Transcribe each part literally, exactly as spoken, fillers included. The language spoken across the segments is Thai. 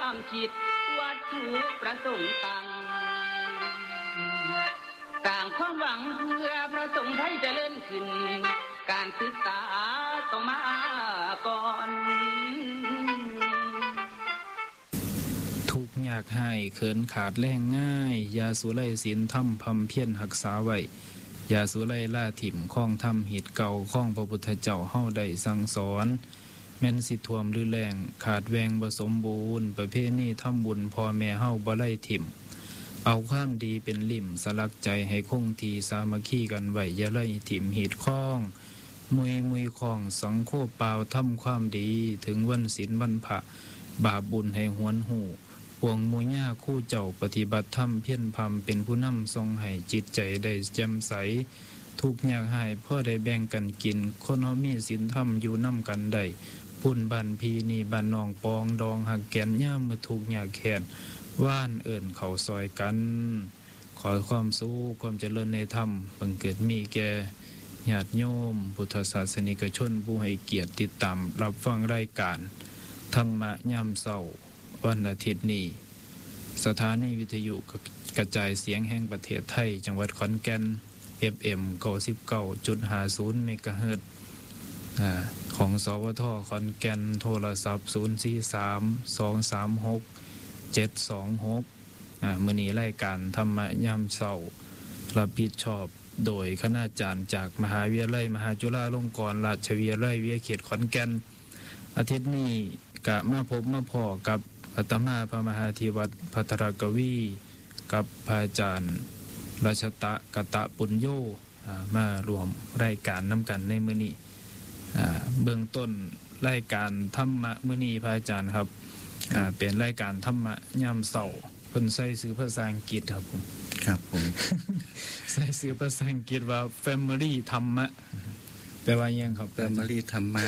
ความคิดวัตถุประสงค์ตั้งต่างความหวังเพื่อพระสงฆ์ไทยเจริญขึ้นการศึกษาต้องมาก่อนทุกยากให้เขินขาดแรงง่ายยาสุไลศีลธรรมพำเพียรรักษาไว้ยาสุไลล่าถิ่มข้องธรรมหิตเก่าข้องพระพุทธเจ้าเฮาได้สั่งสอนแม่นสิท่วมหรือแรงขาดแวงบ่สมบูรณ์ประเพณีทำบุญพ่อแม่เฮาบ่ไล่ถิ่มเอาความดีเป็นลิ่มสลักใจให้คงที่สามัคคีกันไว้อย่าไล่ถิ่มหิตข้องมุยมุยข้องสังโฆเปล่าทำความดีถึงวันศีลวันพระบาปบุญให้หวนหูพวงหมู่ย่าคู่เจ้าปฏิบัติธรรมเพียรพำเป็นผู้นำทรงให้จิตใจได้แจ่มใสทุกยากหายพ่อได้แบ่งกันกินคนเฮามีศีลธรรมอยู่นำกันได้ปุ่นบันพีนี่บันนองปองดองหักแก่นย่ามมือทุกยากแค้นว่านเอิ่นเข้าซอยกันขอความสุขความเจริญในธรรมบังเกิดมีแก่ญาติโยมพุทธศาสนิกชนผู้ให้เกียรติติดตามรับฟังรายการธรรมะยามเช้าวันอาทิตย์นี้สถานีวิทยุกระจายเสียงแห่งประเทศไทยจังหวัดขอนแก่น เอฟ เอ็ม เก้าสิบเก้าจุดห้าศูนย์ เมกะเฮิรตซ์อ่าของสวทขอนแก่นโทรศัพท์ศูนย์ สี่ สาม สอง สาม หก เจ็ด สอง หกอ่ามื้อนี้รายการธรรมะยามเช้ารับผิดชอบโดยคณาจารย์จากมหาวิทยาลัยมหาจุฬาลงกรณราชวิทยาลัยวิทยาเขตขอนแก่นอาทิตย์นี้กะมาพบมาพ้อกับอาตมาพระมหาธีวัดภัทรกวีกับพระอาจารย์ราชตะกตะปุญโญมารวมรายการนำกันในมื้อนี้เบื้องต้นรายการธรรมะมื้อนี้พระอาจารย์ครับเป็นรายการธรรมะยามเช้าเพิ่นใช้ชื่อภาษาอังกฤษครับผมครับผมใช้ชื่อภาษาอังกฤษว่า Family ธรรมะแปลว่าหยังครับ Family ธรรมะ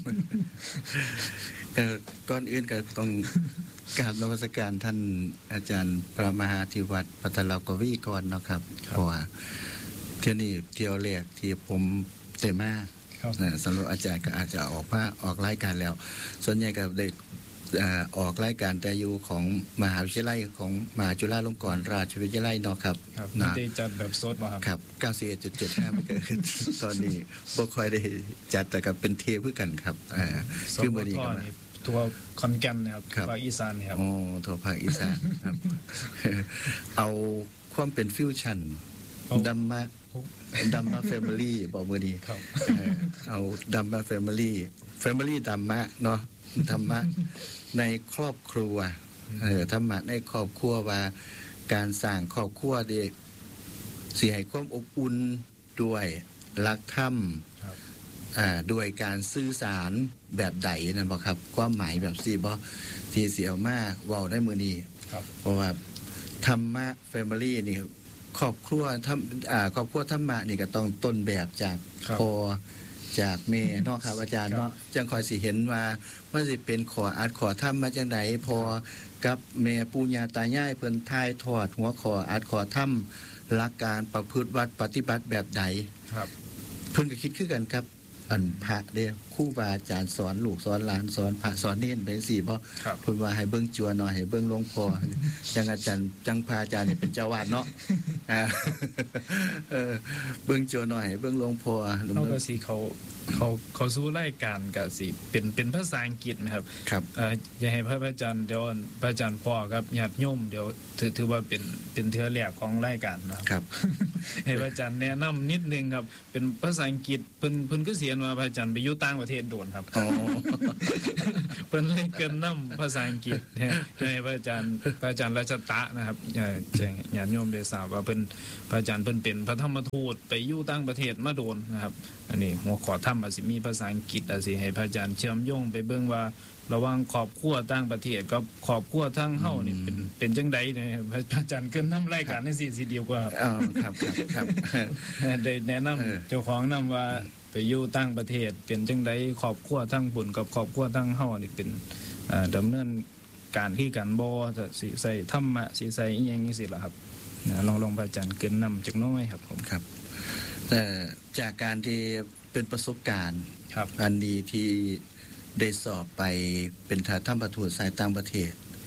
เอ่อก่อนอื่นก็ต้องกราบนมัสการท่านอาจารย์พระมหาธีวัดภัทรกวีก่อนเนาะครับเพราะว่าเที่ยวนี้เที่ยวแรกที่ผมได้มานะสำหรับอาจารย์ก็อาจจะออกมาออกรายการแล้วส่วนใหญ่ก็ได้ออกรายการแต่อยู่ของมหาวิทยาลัยของมหาจุฬาลงกรณราชวิทยาลัยเนาะครับนะได้จัดแบบสดบ่ครับครับ เก้าสิบเอ็ดจุดเจ็ดห้า มันก็ตอนนี้บ่ค่อยได้จัดแต่ก็เป็นเทปคือกันครับอ่าคือมื้อนี้ก็ทั่วขอนแก่นนะครับภาคอีสานครับอ๋อทั่วภาคอีสานครับเอาความเป็นฟิวชั่นดัมมะดัมมะแฟมิลี่บ่มื้อนี้ครับเอาดัมมะแฟมิลี่แฟมิลี่ดัมมะเนาะธรรมะในครอบครัวเออธรรมะในครอบครัวว่าการสร้างครอบครัวเด็กสิให้ความอบอุ่นด้วยหลักธรรมอ่าด้วยการสื่อสารแบบใดนั่นบ่ครับความหมายแบบสิบ่ที่สิเอามาเว้าได้มื้อนี้ครับเพราะว่าธรรมะแฟมิลี่นี่ครอบครัวธรรมอ่าครอบครัวธรรมะนี่ก็ต้องต้นแบบจากพ่อจากแม่เนาะครับอาจารย์เนาะจังค่อยสิเห็นว่ามันสิเป็นขออัดขอธรรมมาจังได๋พอกับแม่ปู่ย่าตายายเพิ่นถ่ายทอดหัวขออัดขอธรรมหลักการประพฤติวัดปฏิบัติแบบใดครับเพิ่นก็คิดคือกันครับอันพระเด้ครูบาอาจารย์สอนลูกสอนหลานสอนพระสอนเน้นไปจังซี่บ่เพิ่นว่าให้เบิ่งจั่วหน่อยให้เบิ่งหลวงพ่อจังอาจารย์จังพระอาจารย์นี่เป็นเจ้าวาดเนาะอ่าเออเบิ่งจั่วหน่อยให้เบิ่งหลวงพ่อเฮาก็สิเขาเขาเขาสู่รายการก็สิเป็นเป็นภาษาอังกฤษนะครับครับเอ่ออยากให้พระอาจารย์เดี๋ยวพระอาจารย์พ่อครับญาติโยมเดี๋ยวถือถือว่าเป็นเป็นเทื่อแรกของรายการนะครับให้พระอาจารย์แนะนำนิดนึงครับเป็นภาษาอังกฤษเพิ่นเพิ่นก็เขียนว่าพระอาจารย์ไปอยู่ต่างประเทศโดนครับอ๋อเพิ่นเลยเกินนำภาษาอังกฤษให้พระอาจารย์พระอาจารย์ราชตะนะครับเอ่อแจ้งญาติโยมได้ทราบว่าเพิ่นพระอาจารย์เพิ่นเป็นพระธรรมทูตไปอยู่ต่างประเทศมาโดนนะครับอันนี้หัวข้อธรรมอาจสิมีภาษาอังกฤษอาจสิให้พระอาจารย์เชื่อมโยงไปเบิ่งว่าระหว่างครอบครัวต่างประเทศกับครอบครัวทางเฮานี่เป็นเป็นจังได๋เนี่ยพระอาจารย์เกินนำรายการจังซี่สิดีกว่าอ๋อครับครับได้แนะนำเจ้าของนำว่าไปอยู่ต่างประเทศเป็นจังได๋ครอบครัวทางบุญกับครอบครัวทางเฮานี่เป็นอ่าดำเนินการคือกันบ่สิใส่ธรรมะสิใส่อีหยังจังซี่ล่ะครับลองลองพระอาจารย์เกินนำจักหน่อยครับผมครับแต่จากการที่เป็นประสบการณ์อันดีที่ได้สอบไปเป็นทาธรรมทูตสายต่างประเทศ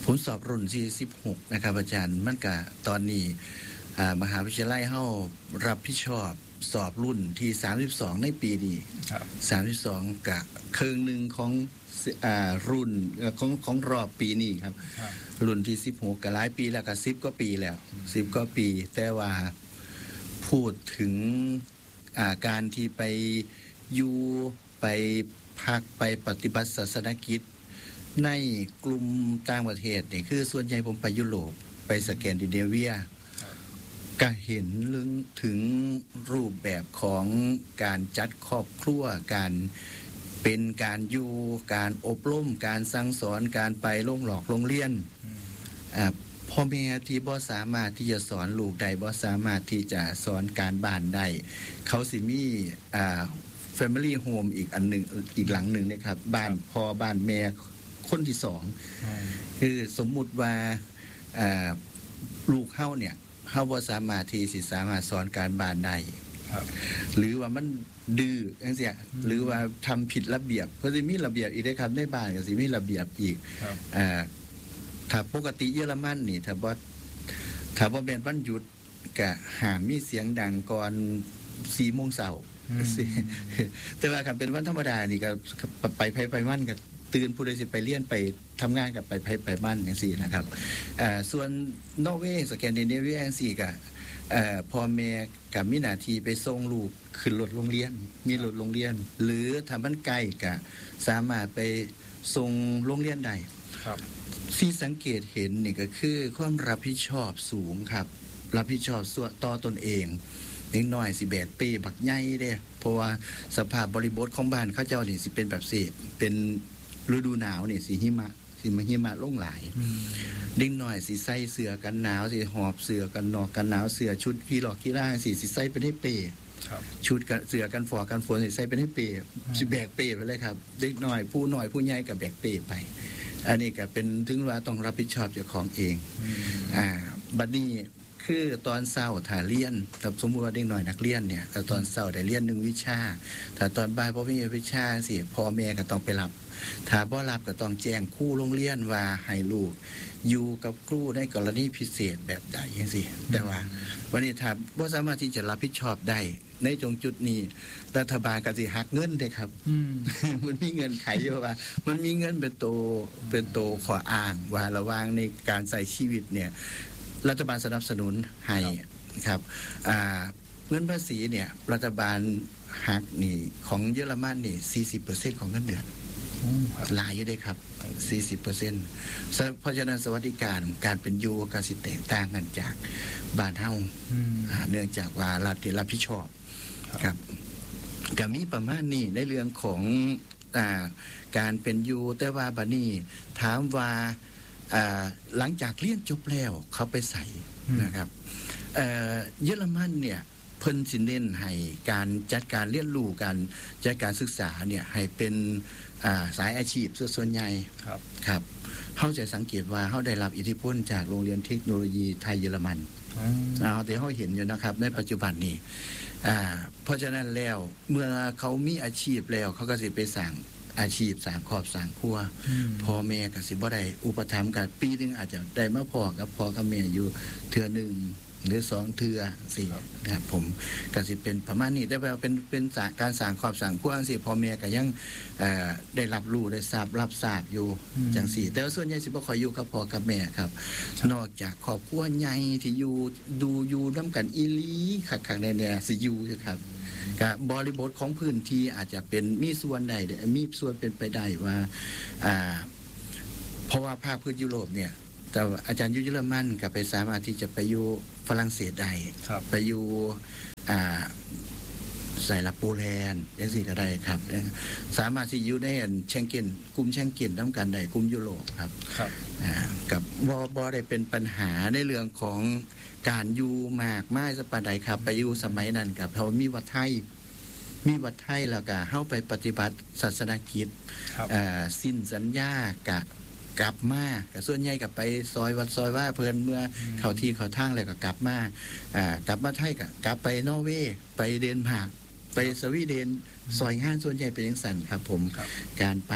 ผมสอบรุ่นที่สิบหกนะครับอาจารย์มันก็ตอนนี้มหาวิทยาลัยเฮารับผิดชอบสอบรุ่นที่สามสิบสองในปีนี้ครับสามสิบสองกะครึ่งนึงของอ่ารุ่นของของรอบปีนี้ครับรุ่นที่สิบหกก็หลายปีแล้วก็สิบกว่าปีแล้วสิบกว่าปีแต่ว่าพูดถึงอ่าการที่ไปอยู่ไปพักไปปฏิบัติศาสนกิจในกลุ่มต่างประเทศนี่คือส่วนใหญ่ผมไปยุโรปไปสแกนดิเนเวียก็เห็นเรื่องถึงรูปแบบของการจัดครอบครัวการเป็นการอยู่การอบรมการสั่งสอนการไปโรงหลอกโรงเรียนอ่าพ่อแม่ที่บ่สามารถที่จะสอนลูกได้บ่สามารถที่จะสอนการบ้านได้เขาสิมีอ่า family home อีกอันหนึ่งอีกหลังหนึ่งนะครับบ้านพ่อบ้านแม่คนที่สองคือสมมุติว่าอ่าลูกเฮาเนี่ยเฮาบ่สามารถที่สิสามารถสอนการบ้านได้หรือว่ามันดื้อจังซี่หรือว่าทำผิดระเบียบเพราะสิมีระเบียบอีกได้ครับในบ้านก็สิมีระเบียบอีกอ่าถ้าปกติเยอรมันนี่ถ้าบ่ถ้าบ่แม่นวันหยุดก็ห้ามมีเสียงดังก่อน สี่โมงเช้าแต่ว่าคันเป็นวันธรรมดานี่ก็ไปไผไปมันก็ตื่นผู้ใดสิไปเรียนไปทำงานกับไปไผไปมันจังซี่นะครับอ่าส่วนนอร์เวย์สแกนดิเนเวียจังซี่ก็เอ่อพ่อแม่ก็มีหน้าที่ไปส่งลูกขึ้นรถโรงเรียนมีรถโรงเรียนหรือถ้ามันไกลก็สามารถไปส่งโรงเรียนได้ครับที่สังเกตเห็นนี่ก็คือความรับผิดชอบสูงครับรับผิดชอบส่วนต่อตนเองเล็กน้อยสิแบกปีบักใหญ่เด้เพราะว่าสภาพบริบทของบ้านเขาเจ้านี่สิเป็นแบบสิเป็นฤดูหนาวนี่สิหิมะสิมาหิมะลงหลายเล็กน้อยสิใส่เสื้อกันหนาวสิหอบเสื้อกันนอกกันหนาวเสื้อชุดกีฬากีฬาสิสิใส่ไปให้เปครับชุดกันเสื้อกันฝอกันฝนสิใส่ไปให้เปสิแบกเปไปเลยครับเล็กน้อยผู้น้อยผู้ใหญ่ก็แบกเปไปอันนี้ก็เป็นถึงว่าต้องรับผิดชอบเจ้าของเองอ่าบัดนี้คือตอนเช้าถ้าเรียนถ้าสมมุติว่าเด็กน้อยนักเรียนเนี่ยถ้าตอนเช้าได้เรียนหนึ่งวิชาถ้าตอนบ่ายบ่มีวิชาสิพ่อแม่ก็ต้องไปรับถ้าบ่รับก็ต้องแจ้งครูโรงเรียนว่าให้ลูกอยู่กับครูในกรณีพิเศษแบบใดจังซี่แต่ว่าวันนี้ถ้าบ่สามารถที่จะรับผิดชอบได้ในตรงจุดนี้รัฐบาลก็สิหักเงินเด้ครับมันมีเงินไขอยู่ว่ามันมีเงินเป็นโตเป็นโตขออ้างว่าระหว่างในการใช้ชีวิตเนี่ยรัฐบาลสนับสนุนให้ครับเงินภาษีเนี่ยรัฐบาลหักนี่ของเยอรมันนี่ สี่สิบเปอร์เซ็นต์ ของเงินเดือนหลายอยู่เด้ครับ สี่สิบเปอร์เซ็นต์ เพราะฉะนั้นสวัสดิการการเป็นอยู่ก็สิแตกต่างกันจากบ้านเฮาเนื่องจากว่ารัฐรับผิดชอบครับก็มีประมาณนี้ในเรื่องของอ่าการเป็นอยู่แต่ว่าบัดนี้ถามว่าหลังจากเรียนจบแล้วเขาไปใส่นะครับเยอรมันเนี่ยเพิ่นสิเน้นให้การจัดการเรียนรู้การจัดการศึกษาเนี่ยให้เป็นสายอาชีพส่วนใหญ่ครับครับเขาจะสังเกตว่าเขาได้รับอิทธิพลจากโรงเรียนเทคโนโลยีไทยเยอรมันเอาแต่เขาเห็นอยู่นะครับในปัจจุบันนี้เพราะฉะนั้นแล้วเมื่อเขามีอาชีพแล้วเขาก็สิไปสั่งอาชีพสร้างครอบสร้างครัวพ่อแม่ก็สิบ่ได้อุปถัมภ์กันปีนึงอาจจะได้มาพอกับพ่อกับแม่อยู่เทื่อนึงหรือสองเทื่อสี่นะครับผมก็สิเป็นประมาณนี้แต่ว่าเป็นเป็นการสร้างครอบสร้างครัวจังซี่พ่อแม่ก็ยังเอ่อได้รับรู้ได้ทราบรับทราบอยู่จังซี่แต่ว่าส่วนใหญ่สิบ่ค่อยอยู่กับพ่อกับแม่ครับนอกจากครอบครัวใหญ่ที่อยู่ดูอยู่นำกันอีหลีคักๆแน่ๆสิอยู่ครับกับบริบทของพื้นที่อาจจะเป็นมีส่วนใดมีส่วนเป็นไปได้ว่าอ่าเพราะว่าภาคพื้นยุโรปเนี่ยแต่อาจารย์ยุเยอรมันก็ไปสามารถที่จะไปอยู่ฝรั่งเศสได้ไปอยู่อ่าใส่ละโปแลนด์จังซี่ก็ได้ครับสามารถที่อยู่ในเชงเก้นกลุ่มเชงเก้นนำกันได้กลุ่มยุโรปครับครับอ่ากับบ่บ่ได้เป็นปัญหาในเรื่องของการอยู่มากมายสักปานใดครับไปอยู่สมัยนั้นกับเขามีวัดไทยมีวัดไทยแล้วก็เฮาไปปฏิบัติศาสนกิจเอ่อสิ้นสัญญากะกลับมาก็ส่วนใหญ่ก็ไปซอยวัดซอยว่าเพิ่นเมื่อเข้าที่เข้าทางแล้วก็กลับมาอ่ากลับมาไทยก็กลับไปนอร์เวย์ไปเดนมาร์กไปสวีเดนซอยงานส่วนใหญ่เป็นจังซั่นครับผมการไป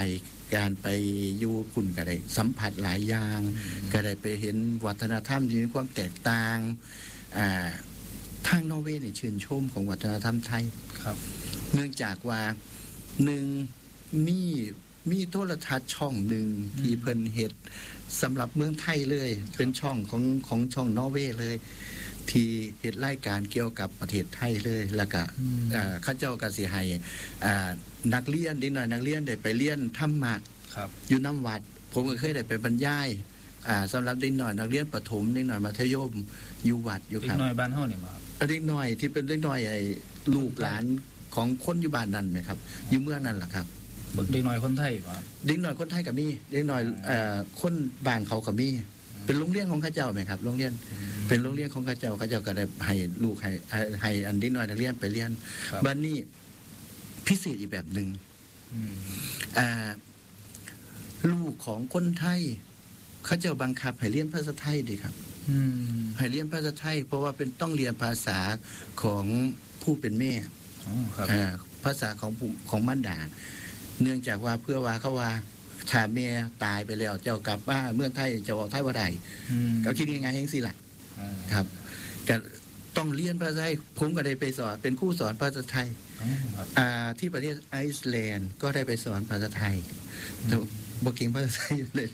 การไปอยู่คุณก็ได้สัมผัสหลายอย่างก็ได้ไปเห็นวัฒนธรรมที่มีความแตกต่างอ่าทางนอร์เวย์นี่ชื่นชมของวัฒนธรรมไทยครับเนื่องจากว่าหนึ่งมีมีโทรทัศน์ช่องหนึ่งที่เพิ่นเฮ็ดสำหรับเมืองไทยเลยเป็นช่องของของช่องนอร์เวย์เลยที่เฮ็ดรายการเกี่ยวกับประเทศไทยเลยแล้วก็อ่าเขาเจ้าก็สิให้อ่านักเรียนนิดหน่อยนักเรียนได้ไปเรียนธรรมะครับอยู่น้ำวัดผมก็เคยได้ไปบรรยายอ่าสำหรับเด็กหน่อยนักเรียนประถมเด็กหน่อยมัธยมอยู่วัดอยู่ครับเด็กน้อยบ้านเฮานี่บ่ครับเด็กน้อยที่เป็นเด็กน้อยไอ้ลูกหลานของคนอยู่บ้านนั่นมั้ยครับอยู่เมืองนั่นล่ะครับเด็กน้อยคนไทยบ่เด็กน้อยคนไทยก็มีเด็กน้อยเอ่อคนบ้านเขาก็มีเป็นโรงเรียนของเขาเจ้ามั้ยครับโรงเรียนเป็นโรงเรียนของเขาเจ้าเขาเจ้าก็ได้ให้ลูกให้ให้อันเด็กน้อยนักเรียนไปเรียนบัดนี้พิเศษอีกแบบนึงอืมอ่าลูกของคนไทยเขาเจ้าบังคับให้เรียนภาษาไทยดิครับอืมให้เรียนภาษาไทยเพราะว่าเป็นต้องเรียนภาษาของผู้เป็นแม่อ๋อครับอ่าภาษาของของมารดาเนื่องจากว่าเพื่อว่าเขาว่าถ้าแม่ตายไปแล้วเจ้ากลับมาเมืองไทยจะเว้าไทยบ่ได้อืมก็คิดง่ายๆจังซี่ล่ะครับก็ต้องเรียนภาษาไทยผมก็ได้ไปสอนเป็นครูสอนภาษาไทยอ่าที่ประเทศไอซ์แลนด์ก็ได้ไปสอนภาษาไทยบ่เก่งภาษาไทยเลย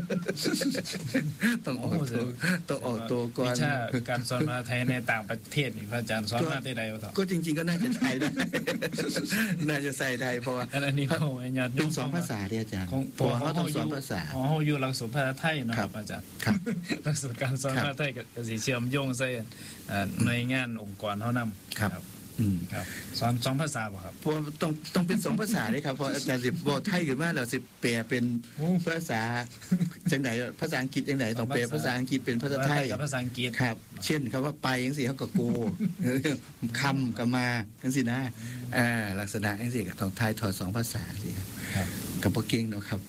ต้องออกตัวต้องออกตัวก่อนวิชาการสอนภาษาไทยในต่างประเทศนี่พระอาจารย์สอนมาได้ใดบ่ครับก็จริงๆก็น่าจะใช้ได้น่าจะใส่ได้เพราะว่าอันนี้เขาญาติเป็นสองภาษาเด้อาจารย์เพราะเขาต้องสอนภาษาอ๋ออยู่หลักสูตรภาษาไทยเนาะครับอาจารย์ครับหลักสูตรการสอนภาษาไทยก็สิเชื่อมโยงใส่อ่าหน่วยงานองค์กรเฮานำครับอืมครับสอนสองภาษาบ่ครับเพราะต้องต้องเป็นสองภาษาเด้ครับเพราะอาจารย์สิบ่ไทยขึ้นมาแล้วสิแปลเป็นภาษาจังได๋ภาษาอังกฤษจังได๋ต้องแปลภาษาอังกฤษเป็นภาษาไทยกับภาษาอังกฤษครับเช่นคำว่าไปจังซี่เฮาก็โกคำก็มาจังซี่นะอ่าลักษณะจังซี่ก็ต้องถ่ายทอดสองภาษาสิครับก็บ่เก่งเนาะครับ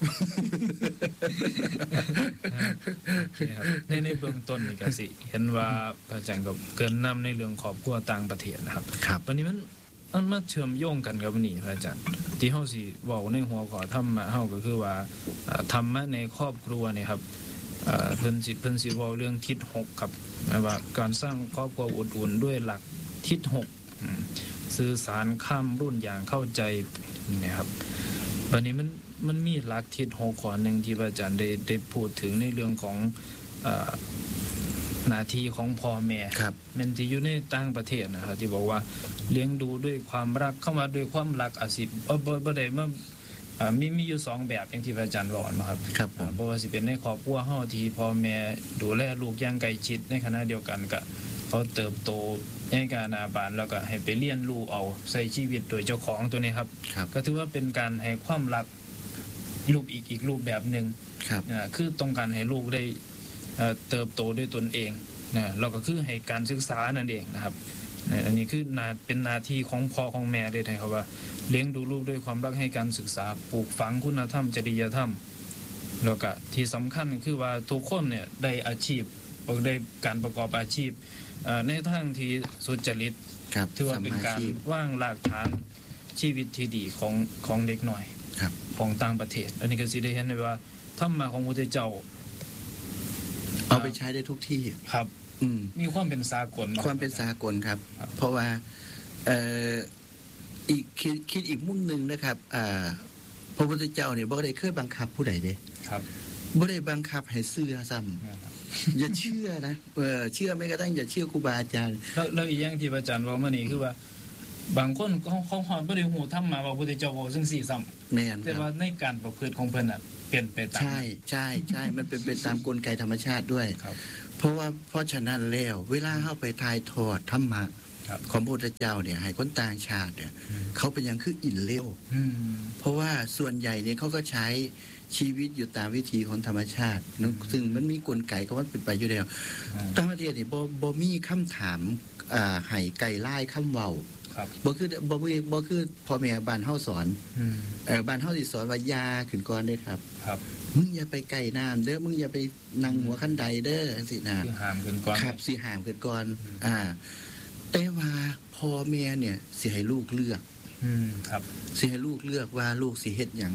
ในในเบื้องต้นนี่ก็สิเห็นว่าอาจารย์ก็เกินนำในเรื่องครอบครัวต่างประเทศนะครับวันนี้มันมันมาเชื่อมโยงกันกับวันนี้อาจารย์ที่เฮาสิเว้าในหัวข้อธรรมะเฮาก็คือว่าธรรมะในครอบครัวนี่ครับเอ่อเพิ่นสิเพิ่นสิเว้าเรื่องทิศหกครับว่าการสร้างครอบครัวอบอุ่นด้วยหลักทิศหกสื่อสารข้ามรุ่นอย่างเข้าใจนะครับวันนี้มันมันมีหลักทิศหกข้อนึงที่อาจารย์ได้ได้พูดถึงในเรื่องของเอ่อหน้าที่ของพ่อแม่ครับมันสิอยู่ในต่างประเทศนะครับที่บอกว่าเลี้ยงดูด้วยความรักเข้ามาด้วยความรักอาศิบ่บ่บ่ได้มาอ่ามีมีอยู่สองแบบอย่างที่อาจารย์บอกนะครับครับบ่ว่าสิเป็นในครอบครัวเฮาที่พ่อแม่ดูแลลูกอย่างใกล้ชิดในขณะเดียวกันก็เขาเติบโตในการอาบานแล้วก็ให้ไปเรียนรู้เอาใช้ชีวิตโดยเจ้าของตัวนี้ครับก็ถือว่าเป็นการให้ความรักรูปอีกอีกรูปแบบนึงครับอ่าคือต้องการให้ลูกได้เอ่อเติบโตด้วยตนเองนะแล้วก็คือให้การศึกษานั่นเองนะครับอันนี้คือนาเป็นหน้าที่ของพ่อของแม่ได้ไทยครับว่าเลี้ยงดูลูกด้วยความรักให้การศึกษาปลูกฝังคุณธรรมจริยธรรมแล้วก็ที่สำคัญคือว่าทุกคนเนี่ยได้อาชีพได้การประกอบอาชีพในทางที่สุจริตถือว่าเป็นการวางรากฐานชีวิตที่ดีของของเด็กหน่อยของต่างประเทศอันนี้ก็สิได้เห็นได้ว่าธรรมะของพระพุทธเจ้าเอาไปใช้ได้ทุกที่ครับอืมมีความเป็นสากลความเป็นสากลครับเพราะว่าเอ่ออีกคิดคิดอีกมุมนึงนะครับอ่าพระพุทธเจ้าเนี่ยบ่ได้เคยบังคับผู้ใดเด้ครับบ่ได้บังคับให้เชื่อซ้ำอย่าเชื่อนะเออเชื่อไม่กระทั่งอย่าเชื่อครูบาอาจารย์แล้วแล้วอีกอย่างที่อาจารย์ว่ามานี่คือว่าบางคนเขาเขาฮอดบ่ได้ฮู้ธรรมะว่าพระพุทธเจ้าเว้าจังซี่ซ้ำแม่นแต่ว่าในการประพฤติของเพิ่นน่ะเปลี่ยนไปตามใช่ใช่ใช่มันเป็นไปตามกลไกธรรมชาติด้วยเพราะว่าเพราะฉะนั้นแล้วเวลาเฮาไปถ่ายทอดธรรมะของพระพุทธเจ้าเนี่ยให้คนต่างชาติเนี่ยเขาเป็นอย่างคืออินเร็วเพราะว่าส่วนใหญ่เนี่ยเขาก็ใช้ชีวิตอยู่ตามวิธีของธรรมชาติซึ่งมันมีกลไกของมันเป็นไปอยู่แล้วต่างประเทศนี่บ่บ่มีคำถามอ่าให้ไกลลายคำเว้าบ่คือบ่คือบ่คือพ่อแม่บ้านเฮาสอนเอ่อบ้านเฮาสิสอนว่ายาขึ้นก่อนเด้ครับครับมึงอย่าไปใกล้น้ำเด้อมึงอย่าไปนั่งหัวคันไดเด้อจังซี่นะห้ามขึ้นก่อนครับสิห้ามขึ้นก่อนอ่าแต่ว่าพ่อแม่เนี่ยสิให้ลูกเลือกอืมครับสิให้ลูกเลือกว่าลูกสิเฮ็ดหยังสิ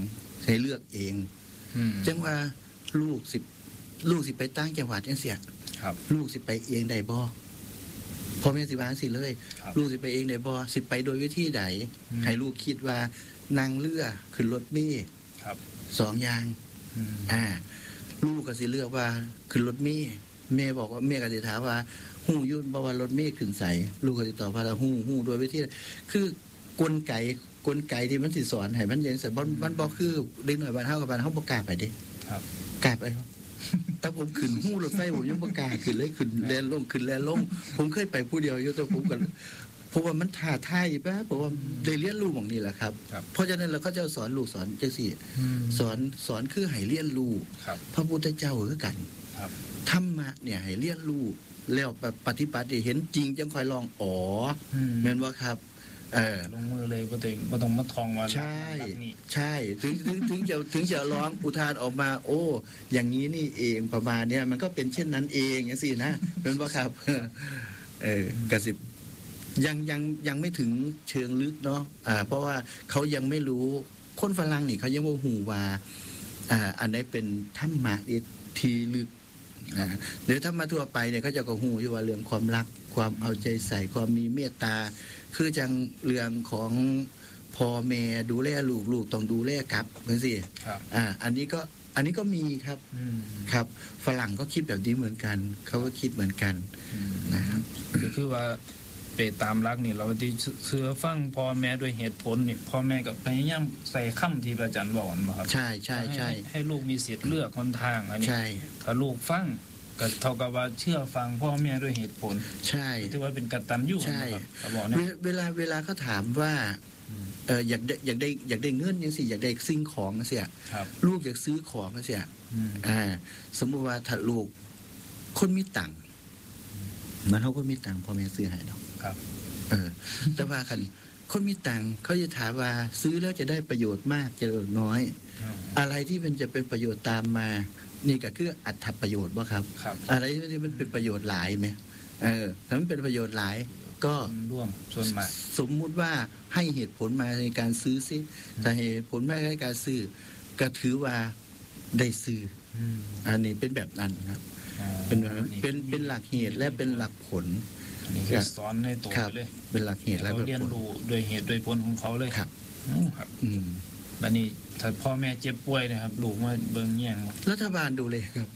ให้เลือกเองจังว่าลูกสิลูกสิไปต่างจังหวัดจังเสียครับลูกสิไปเองได้บ่พ่อแม่สิว่าสิเลยลูกสิไปเองได้บ่สิไปโดยวิธีใดให้ลูกคิดว่านั่งเรือขึ้นรถเมล์ครับสองอย่างอ่าลูกก็สิเลือกว่าขึ้นรถเมล์แม่บอกว่าแม่ก็สิถามว่าฮู้อยู่บ่ว่ารถเมล์ขึ้นไสลูกก็สิตอบว่าฮู้ฮู้โดยวิธีคือกลไกกลไกที่มันสิสอนให้มันจังซั่นบ่มันบ่คือเด็กน้อยบ้านเฮากับบ้านเฮาบ่กล้าไปเด้ครับกล้าไปถ้าผมขึ้นฮู้รถไฟผมยังบ่กล้าขึ้นเลยขึ้นแล่นลงขึ้นแล่นลงผมเคยไปผู้เดียวอยู่แต่ผมก็เพราะว่ามันท้าทายป่ะเพราะว่าได้เรียนรู้หม่องนี้แหละครับเพราะฉะนั้นเราก็จะสอนลูกสอนจังซี่สอนสอนคือให้เรียนรู้พระพุทธเจ้าคือกันธรรมะเนี่ยให้เรียนรู้แล้วปฏิบัติเห็นจริงจังค่อยลองอ๋อแม่นบ่ครับเออลงมือเลยบ่ต้องบ่ต้องมาท่องว่าใช่ใช่ถึงถึงถึงจะถึงจะร้องอุทานออกมาโอ้อย่างนี้นี่เองประมาณเนี้ยมันก็เป็นเช่นนั้นเองจังซี่นะแม่นบ่ครับเออกระสิบยังยังยังไม่ถึงเชิงลึกเนาะอ่าเพราะว่าเขายังไม่รู้คนฝรั่งนี่เขายังบ่ฮู้ว่าอ่าอันไหนเป็นธรรมะที่ลึกอ่าหรือธรรมะทั่วไปเนี่ยเขาจะก็ฮู้อยู่ว่าเรื่องความรักความเอาใจใส่ความมีเมตตาคือจังเรื่องของพ่อแม่ดูแลลูกลูกต้องดูแลกลับจังซี่ครับอ่าอันนี้ก็อันนี้ก็มีครับครับฝรั่งก็คิดแบบนี้เหมือนกันเขาก็คิดเหมือนกันนะครับคือว่าไปตามรักนี่เราที่เชื่อฟังพ่อแม่ด้วยเหตุผลนี่พ่อแม่ก็พยายามใส่คำที่พระอาจารย์บอกมาครับใช่ใช่ใช่ให้ลูกมีสิทธิ์เลือกคนทางอันนี้ใช่ถ้าลูกฟังก็เท่ากับว่าเชื่อฟังพ่อแม่ด้วยเหตุผลใช่ถือว่าเป็นกตัญญูนะครับเวลาเวลาเขาถามว่าเอออยากได้อยากได้อยากได้เงินจังซี่อยากได้สิ่งของจังซี่ลูกอยากซื้อของจังซี่อ่าสมมุติว่าถ้าลูกคนมีตังค์มันเฮาคนมีตังค์พ่อแม่ซื้อให้ดอกครับเออแต่ว่าคันคนมีตังค์เขาจะถามว่าซื้อแล้วจะได้ประโยชน์มากจะน้อยอะไรที่มันจะเป็นประโยชน์ตามมานี่ก็คืออัตถประโยชน์บ่ครับอะไรที่มันเป็นประโยชน์หลายมั้ยเออถ้ามันเป็นประโยชน์หลายก็ร่วมส่วนมากสมมุติว่าให้เหตุผลมาในการซื้อซิแต่เหตุผลมาในการซื้อก็ถือว่าได้ซื้ออันนี้เป็นแบบนั้นครับเป็นเป็นเป็นหลักเหตุและเป็นหลักผลนี่คือสอนให้โตเลยเป็นหลักเหตุและผลเรียนรู้โดยเหตุโดยผลของเขาเลยครับครับอืมบัดนี้ถ้าพ่อแม่เจ็บป่วยนะครับลูกมาเบิ่งแย่งรัฐบาลดูเลยครับ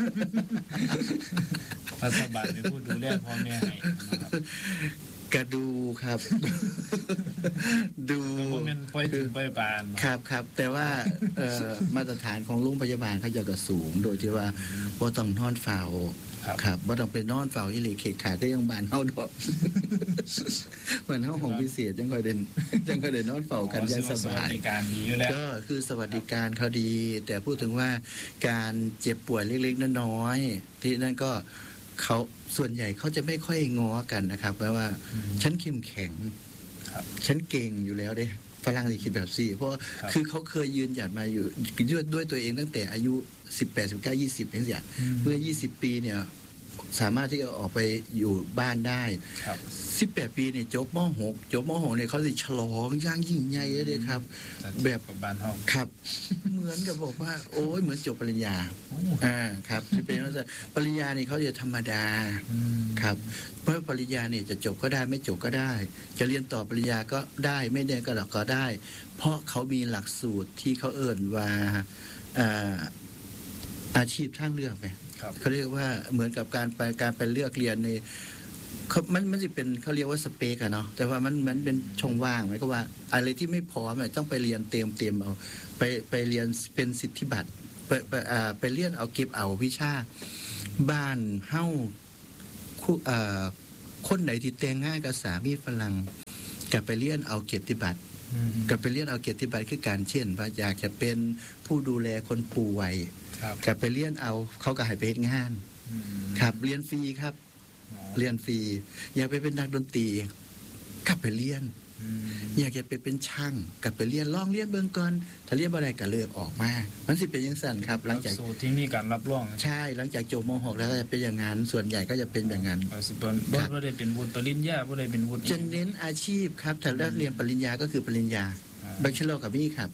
รัฐบาลเป็นผู้ดูแลพ่อแม่ให้ก็ดูครับดูบ่แม่นปล่อยถึงปล่อยปานครับครับแต่ว่าเอ่อมาตรฐานของโรงพยาบาลเขาจะก็สูงโดยที่ว่าบ่ต้องนอนเฝ้าครับบ่ต้องไปนอนเฝ้าอีหลีเขตขาก็ยังบ้านเฮาดอกเหมือนเฮาของพิเศษจังค่อยได้จังค่อยได้นอนเฝ้ากันอย่างสบายก็คือสวัสดิการเขาดีแต่พูดถึงว่าการเจ็บป่วยเล็กๆน้อยๆที่นั่นก็เขาส่วนใหญ่เขาจะไม่ค่อยง้อกันนะครับแปลว่าฉันเข้มแข็งฉันเก่งอยู่แล้วเด้ฝรั่งสิคิดแบบซี่เพราะคือเขาเคยยืนหยัดมาอยู่ด้วยตัวเองตั้งแต่อายุสิบแปด สิบเก้า ยี่สิบจังซี่เมื่อยี่สิบปีเนี่ยสามารถที่จะออกไปอยู่บ้านได้สิบแปดปีเนี่ยจบม.หก จบม.หกเนี่ยเขาสิฉลองอย่างยิ่งใหญ่เลยครับแบบบ้านเฮาครับเหมือนกับบอกว่าโอ้ยเหมือนจบปริญญาอ่าครับที่เป็นว่าปริญญานี่เขาจะธรรมดาครับเพราะปริญญาเนี่ยจะจบก็ได้ไม่จบก็ได้จะเรียนต่อปริญญาก็ได้ไม่ได้ก็หลักก็ได้เพราะเขามีหลักสูตรที่เขาเอิ้นว่าอ่าอาชีพทางเลือกไปเขาเรียกว่าเหมือนกับการไปการไปเลือกเรียนในเขามันมันสิเป็นเขาเรียกว่าสเปกอะเนาะแต่ว่ามันมันเป็นช่องว่างหมายก็ว่าอะไรที่ไม่พร้อมต้องไปเรียนเต็มเต็มเอาไปไปเรียนเป็นสิทธิบัตรไปไปอ่าไปเรียนเอาเก็บเอาวิชาบ้านเฮาคู่อ่าคนไหนที่แต่งงานกับสามีฝรั่งก็ไปเรียนเอาเกียรติบัตรก็ไปเรียนเอาเกียรติบัตรคือการเช่นว่าอยากจะเป็นผู้ดูแลคนป่วยก็ไปเรียนเอาเขาก็ให้ไปเฮ็ดงานครับเรียนฟรีครับเรียนฟรีอยากไปเป็นนักดนตรีก็ไปเรียนอยากจะไปเป็นช่างก็ไปเรียนลองเรียนเบิ่งก่อนถ้าเรียนบ่ได้ก็เลิกออกมามันสิเป็นจังซั่นครับหลังจากสูตรที่มีการรับรองใช่หลังจากจบม.หก แล้วก็จะเป็นอย่างนั้นส่วนใหญ่ก็จะเป็นอย่างนั้นบ่บ่ได้เป็นวุฒิปริญญาบ่ได้เป็นวุฒิจะเน้นอาชีพครับถ้าเลือกเรียนปริญญาก็คือปริญญาแบคเชอร์ก็มีครับ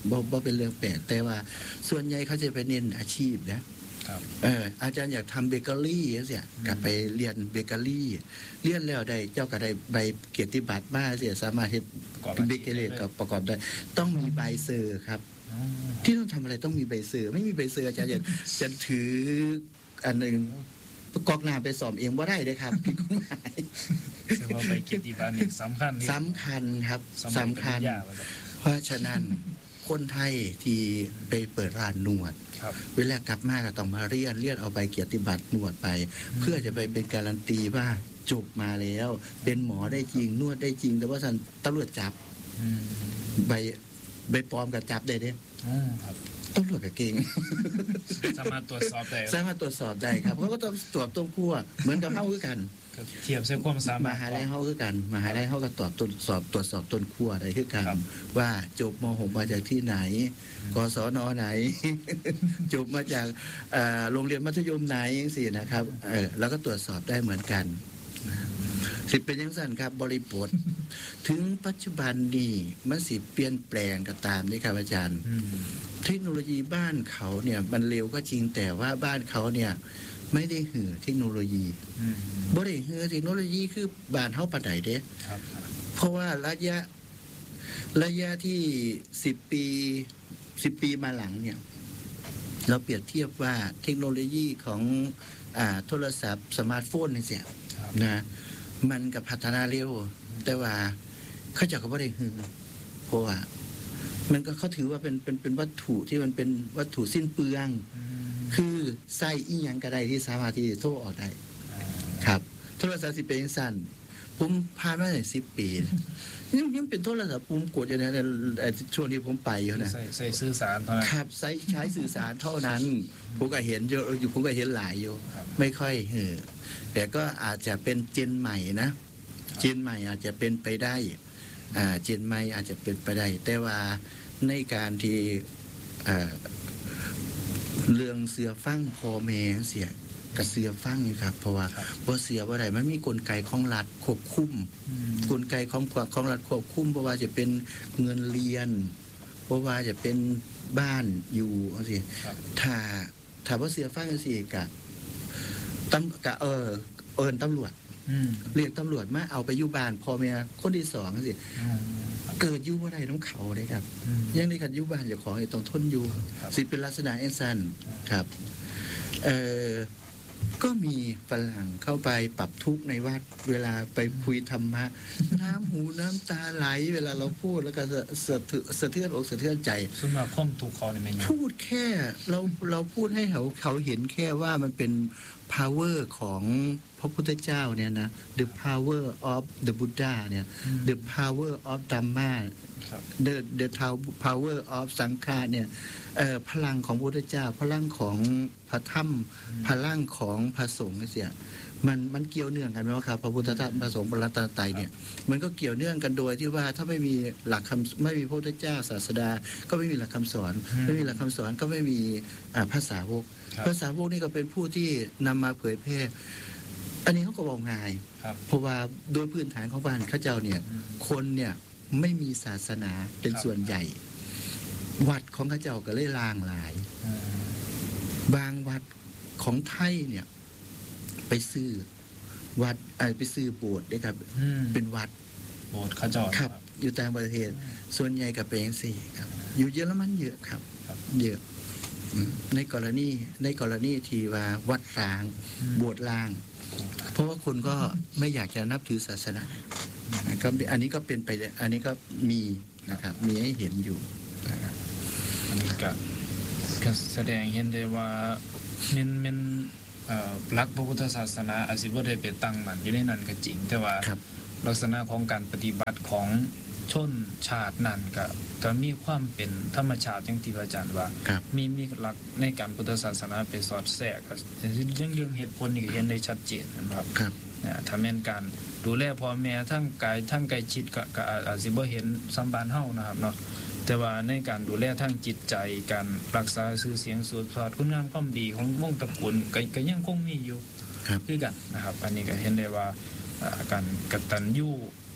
บ่บ่เป็นเรื่องแปลกแต่ว่าส่วนใหญ่เขาจะไปเน้นอาชีพนะครับเอออาจารย์อยากทำเบเกอรี่จังซี่ก็ไปเรียนเบเกอรี่เรียนแล้วได้เจ้าก็ได้ใบเกียรติบัตรมาสิสามารถเฮ็ดเบเกอรี่ก็ประกอบได้ต้องมีใบเซอร์ครับที่ต้องทำอะไรต้องมีใบเซอร์ไม่มีใบเซอร์อาจารย์จะถืออันนึงประกอบน้ำไปสอบเองบ่ได้เด้ครับผิดกฎหมายแต่ว่าใบเกียรติบัตรนี่สำคัญสำคัญครับสำคัญเพราะฉะนั้นคนไทยที่ไปเปิดร้านนวดเวลากลับมาก็ต้องมาเรียนเรียนเอาใบเกียรติบัตรนวดไปเพื่อจะไปเป็นการันตีว่าจบมาแล้วเป็นหมอได้จริงนวดได้จริงแต่ว่าท่านตำรวจจับใบใบปลอมกับจับได้เด้ตำรวจก็เก่งสามารถตรวจสอบได้สามารถตรวจสอบได้ครับเพราะก็ต้องตรวจต้นขั้วเหมือนกับเฮาคือกันเทียบเส้นความสามารถมหาลัยเฮาคือกันมหาลัยเฮาก็ตรวจตรวจสอบตรวจสอบต้นขั้วได้คือกันว่าจบม.หก มาจากที่ไหนกศนไหนจบมาจากเอ่อโรงเรียนมัธยมไหนจังซี่นะครับเออแล้วก็ตรวจสอบได้เหมือนกันสิเป็นจังซั่นครับบริบทถึงปัจจุบันนี้มันสิเปลี่ยนแปลงก็ตามนี่ครับอาจารย์เทคโนโลยีบ้านเขาเนี่ยมันเร็วก็จริงแต่ว่าบ้านเขาเนี่ยไม่ได้หือเทคโนโลยีบ่ได้หือเทคโนโลยีคือบ้านเฮาปานใดเด้เพราะว่าระยะระยะที่สิบปีสิบปีมาหลังเนี่ยเราเปรียบเทียบว่าเทคโนโลยีของอ่าโทรศัพท์สมาร์ทโฟนนี่เสียนะมันก็พัฒนาเร็วแต่ว่าเขาเจ้าก็บ่ได้หือเพราะว่ามันก็เขาถือว่าเป็นเป็นเป็นวัตถุที่มันเป็นวัตถุสิ้นเปลืองคือใส่อีหยังก็ได้ที่สามารถที่จะโทรออกได้ครับโทรศัพท์สิเป็นสั้นผมผ่านมาได้สิบปียังยังเป็นโทรศัพท์ปุ่มกดอยู่ในช่วงที่ผมไปอยู่นะใส่ใส่สื่อสารเท่านั้นครับใช้ใช้สื่อสารเท่านั้นผมก็เห็นเยอะอยู่ผมก็เห็นหลายอยู่ไม่ค่อยเออแต่ก็อาจจะเป็นเจนใหม่นะเจนใหม่อาจจะเป็นไปได้อ่าเจนใหม่อาจจะเป็นไปได้แต่ว่าในการที่อ่าเรื่องเสือฟังพ่อแม่เสียกับเสือฟังนี่ครับเพราะว่าบ่เสือบ่ได้มันมีกลไกของรัฐควบคุมกลไกของของรัฐควบคุมเพราะว่าจะเป็นเงินเรียนเพราะว่าจะเป็นบ้านอยู่จังซี่ถ้าถ้าบ่เสือฟังจังซี่ก็ตำก็เออเอิ้นตำรวจเรียกตำรวจมาเอาไปอยู่บ้านพ่อแม่คนที่สองจังซี่เกิดอยู่บ่ได้นำเขาเด้ครับยังได้กันอยู่บ้านเจ้าของต้องทนอยู่สิเป็นลักษณะจังซั่นครับเอ่อก็มีฝรั่งเข้าไปปรับทุกข์ในวัดเวลาไปคุยธรรมะน้ำหูน้ำตาไหลเวลาเราพูดแล้วก็สะสะเทือนอกสะเทือนใจส่วนมากความทุกข์เขาเนี่ยไม่พูดแค่เราเราพูดให้เขาเขาเห็นแค่ว่ามันเป็น power ของพระพุทธเจ้าเนี่ยนะ the power of the Buddha เนี่ย the power of Dhamma the the power of Sangha เนี่ยเอ่อพลังของพระพุทธเจ้าพลังของพระธรรมพลังของพระสงฆ์เสียมันมันเกี่ยวเนื่องกันไหมว่าครับพระพุทธธรรมพระสงฆ์พระรัตนตรัยเนี่ยมันก็เกี่ยวเนื่องกันโดยที่ว่าถ้าไม่มีหลักคำไม่มีพระพุทธเจ้าศาสดาก็ไม่มีหลักคำสอนไม่มีหลักคำสอนก็ไม่มีภาษาวกภาษาวกนี่ก็เป็นผู้ที่นำมาเผยแพร่อันนี้เขาก็บอกง่ายเพราะว่าโดยพื้นฐานของบ้านข้าเจ้าเนี่ยคนเนี่ยไม่มีศาสนาเป็นส่วนใหญ่วัดของข้าเจ้าก็เลยลางหลายบางวัดของไทยเนี่ยไปซื้อวัดไปซื้อโบสถ์ได้ครับเป็นวัดโบสถ์ข้าเจ้าครับอยู่ต่างประเทศส่วนใหญ่ก็เป็นอย่างสี่ครับอยู่เยอรมันเยอะครับเยอะในกรณีในกรณีที่ว่าวัดร้างโบสถ์ร้างเพราะว่าคนก็ไม่อยากจะนับถือศาสนาก็อันนี้ก็เป็นไปอันนี้ก็มีนะครับมีให้เห็นอยู่อันนี้ก็ก็แสดงเห็นได้ว่ามันมันเอ่อหลักพระพุทธศาสนาอาจสิบ่ได้ไปตั้งมั่นอยู่ในนั้นก็จริงแต่ว่าลักษณะของการปฏิบัติของชนชาตินั้นก็ก็มีความเป็นธรรมชาติอย่างที่อาจารย์ว่ามีมีหลักในการพุทธศาสนาไปสอดแทรกก็ยังเรื่องเหตุผลนี่ก็เห็นได้ชัดเจนนะครับนะถ้าแม่นการดูแลพ่อแม่ทั้งกายทั้งใกล้ชิดก็ก็อาจสิบ่เห็นสัมบานเฮานะครับเนาะแต่ว่าในการดูแลทางจิตใจการรักษาชื่อเสียงสืบทอดคุณงามความดีของวงตระกูลก็ก็ยังคงมีอยู่คือกันนะครับอันนี้ก็เห็นได้ว่าการกตัญญู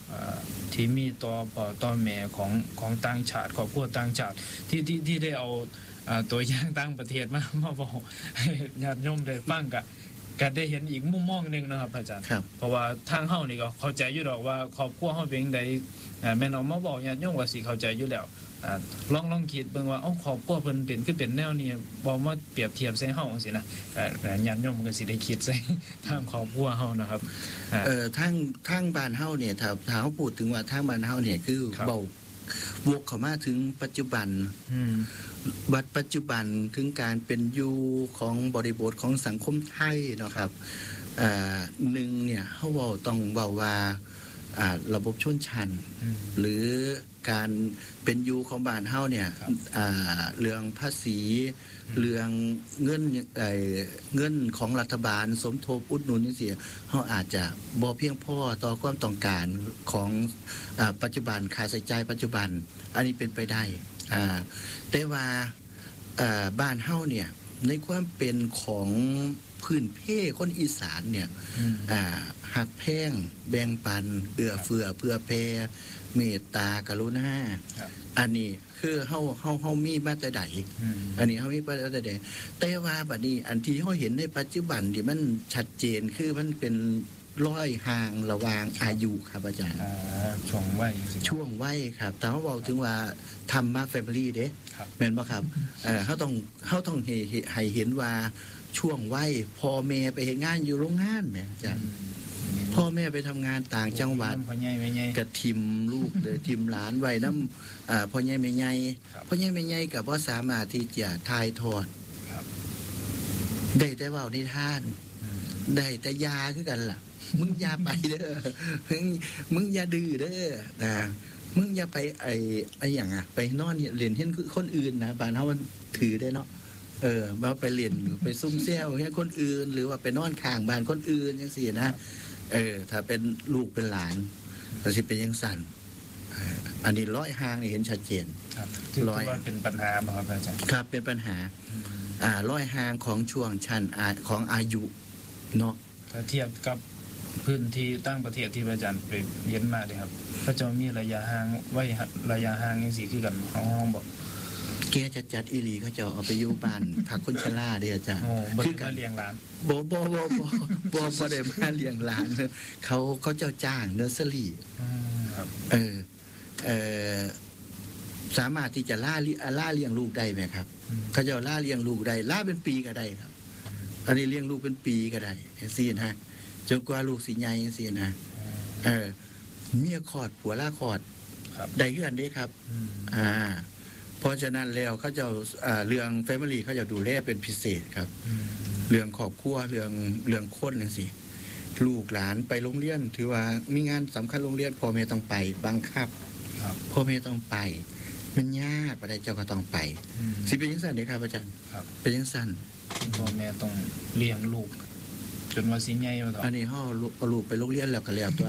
ที่มีต่อพ่อต่อแม่ของของต่างชาติครอบครัวต่างชาติที่ที่ที่ได้เอาตัวอย่างต่างประเทศมามาบอกให้ญาติโยมได้ฟังก็ก็ได้เห็นอีกมุมมองนึงนะครับอาจารย์เพราะว่าทางเฮานี่ก็เข้าใจอยู่ดอกว่าครอบครัวเฮาเป็นจังได๋แม่นเอามาบอกญาติโยมก็สิเข้าใจอยู่แล้วลองลองคิดเบิ่งว่าเอ้าครอบครัวเพิ่นเป็นคือเป็นแนวนี้บ่มาเปรียบเทียบใส่เฮาจังซี่นะเอ่อญาติโยมก็สิได้คิดใส่ทางครอบครัวเฮานะครับเอ่อทางทางบ้านเฮาเนี่ยถ้าถ้าเฮาพูดถึงว่าทางบ้านเฮาเนี่ยคือเว้าวกเข้ามาถึงปัจจุบันอืมบัดปัจจุบันถึงการเป็นอยู่ของบริบทของสังคมไทยเนาะครับอ่าหนึ่งเนี่ยเฮาเว้าต้องเว้าว่าอ่าระบบชนชั้นหรือการเป็นอยู่ของบ้านเฮาเนี่ยอ่าเรื่องภาษีเรื่องเงินเอ่อเงินของรัฐบาลสมทบอุดหนุนจังซี่เฮาอาจจะบ่เพียงพอต่อความต้องการของอ่าปัจจุบันค่าใช้จ่ายปัจจุบันอันนี้เป็นไปได้อ่าแต่ว่าอ่าบ้านเฮาเนี่ยในความเป็นของพื้นเพคนอีสานเนี่ยอ่าหักแพงแบ่งปันเอื้อเฟื้อเพื่อแผ่เมตตากรุณาอันนี้คือเฮาเฮาเฮามีมาแต่ใดอันนี้เฮามีมาแต่ใดแต่ว่าบัดนี้อันที่เฮาเห็นในปัจจุบันที่มันชัดเจนคือมันเป็นรอยห่างระหว่างอายุครับอาจารย์อ๋อช่วงวัยช่วงวัยครับแต่เฮาเว้าถึงว่าธรรมะ Family เด้แม่นบ่ครับเอ่อเฮาต้องเฮาต้องให้ให้เห็นว่าช่วงวัยพ่อแม่ไปเฮ็ดงานอยู่โรงงานแหมอาจารย์พ่อแม่ไปทำงานต่างจังหวัดก็ทิมลูกเด้อทิมหลานไว้นำอ่าพ่อใหญ่แม่ใหญ่พ่อใหญ่แม่ใหญ่ก็บ่สามารถที่จะถ่ายทอดได้แต่เว้านิทานได้แต่ยาคือกันล่ะมึงอย่าไปเด้อมึงมึงอย่าดื้อเด้อนะมึงอย่าไปไอ้ไอ้หยังอ่ะไปนอนเล่นเห็นคนอื่นนะบ้านเฮามันถือได้เนาะเออมาไปเล่นไปซุ่มแซวให้คนอื่นหรือว่าไปนอนข้างบ้านคนอื่นจังซี่นะเออถ้าเป็นลูกเป็นหลานก็สิเป็นจังซั่นอันนี้ร้อยห่างนี่เห็นชัดเจนครับร้อยว่าเป็นปัญหาบ่ครับอาจารย์ครับเป็นปัญหาอ่าร้อยห่างของช่วงชั้นของอายุเนาะถ้าเทียบกับพื้นที่ต่างประเทศที่อาจารย์ไปเห็นมาเลยครับเขาจะมีระยะห่างไว้ระยะห่างจังซี่คือกันห้องบอกแกจะจัดอีหลีเขาจะเอาไปอยู่บ้านพักคนชราเด้อจ้ะคือการเลี้ยงหลานบ่บ่บ่บ่บ่บ่ได้มาเลี้ยงหลานเขาเขาเจ้าจ้างเนอร์เซอรี่ครับเออเอ่อสามารถที่จะล่าล่าเลี้ยงลูกได้มั้ยครับเขาเจ้าล่าเลี้ยงลูกได้ล่าเป็นปีก็ได้ครับอันนี้เลี้ยงลูกเป็นปีก็ได้จังซี่นะจนกว่าลูกสิใหญ่จังซี่นะเออเมียคลอดผัวล่าคลอดได้คือกันเด้ครับอ่าเพราะฉะนั้นแล้วเขาจะอ่าเรื่อง Family เขาจะดูแลเป็นพิเศษครับเรื่องครอบครัวเรื่องเรื่องคนจังซี่ลูกหลานไปโรงเรียนถือว่ามีงานสำคัญโรงเรียนพ่อแม่ต้องไปบังคับพ่อแม่ต้องไปมันยากบ่ได้เจ้าก็ต้องไปสิเป็นจังซั่นเด้ครับอาจารย์เป็นจังซั่นพ่อแม่ต้องเลี้ยงลูกจนว่าสิใหญ่ว่าต่ออันนี้เฮาเอาลูกไปโรงเรียนแล้วก็แล้วตัว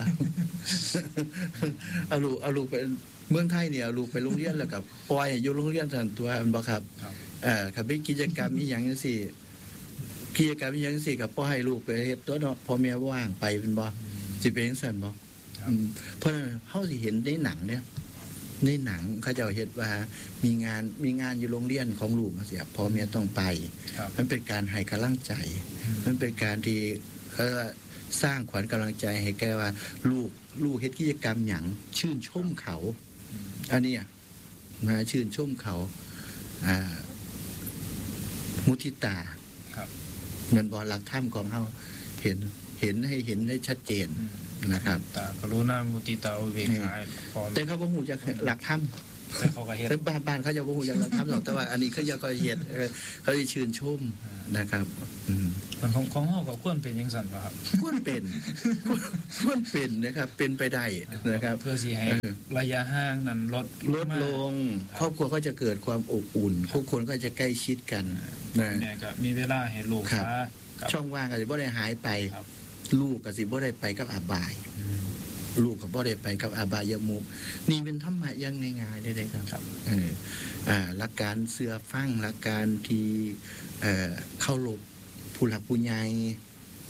เอาลูกเอาลูกไปเมืองไทยเนี่ยเอาลูกไปโรงเรียนแล้วก็ปล่อยอยู่โรงเรียนซั่นตัวมันบ่ครับเอ่อถ้าเป็นกิจกรรมอีหยังจังซี่กิจกรรมอีหยังจังซี่ก็ปล่อยให้ลูกไปเฮ็ดตัวเนาะพ่อแม่ว่างไปเป็นบ่สิเป็นจังซั่นบ่อืมเพราะเฮาสิเห็นในหนังเนี่ยในหนังเขาเจ้าเฮ็ดว่ามีงานมีงานอยู่โรงเรียนของลูกจังซี่พ่อแม่ต้องไปมันเป็นการให้กำลังใจมันเป็นการที่เอ่อสร้างขวัญกำลังใจให้แกว่าลูกลูกเฮ็ดกิจกรรมหยังชื่นชมเขาอันนี้มาชื่นชมเขาอ่ามุทิตาครับเหมือนบ่หลักธรรมของเฮาเห็นเห็นให้เห็นได้ชัดเจนนะครับตากรุณามุทิตาอุเบกขาแต่เขาบ่ฮู้จักหลักธรรมแต่เขาก็เฮ็ดแต่บ้านๆเขาจะบ่ฮู้จักหลักธรรมหรอกแต่ว่าอันนี้เขาจะก็เฮ็ดเขาสิชื่นชมนะครับอืมของของเฮาก็ควรเป็นจังซั่นบ่ครับควรเป็นควรเป็นนะครับเป็นไปได้นะครับเพื่อสิให้ระยะห่างนั้นลดลดลงครอบครัวก็จะเกิดความอบอุ่นทุกคนก็จะใกล้ชิดกันนะแม่ก็มีเวลาให้ลูกค้าช่องว่างก็สิบ่ได้หายไปลูกก็สิบ่ได้ไปกับอบายลูกก็บ่ได้ไปกับอบายมุขนี่เป็นธรรมะอย่างง่ายๆได้ๆครับเอออ่าหลักการเชื่อฟังหลักการที่เอ่อเคารพผู้หลักผู้ใหญ่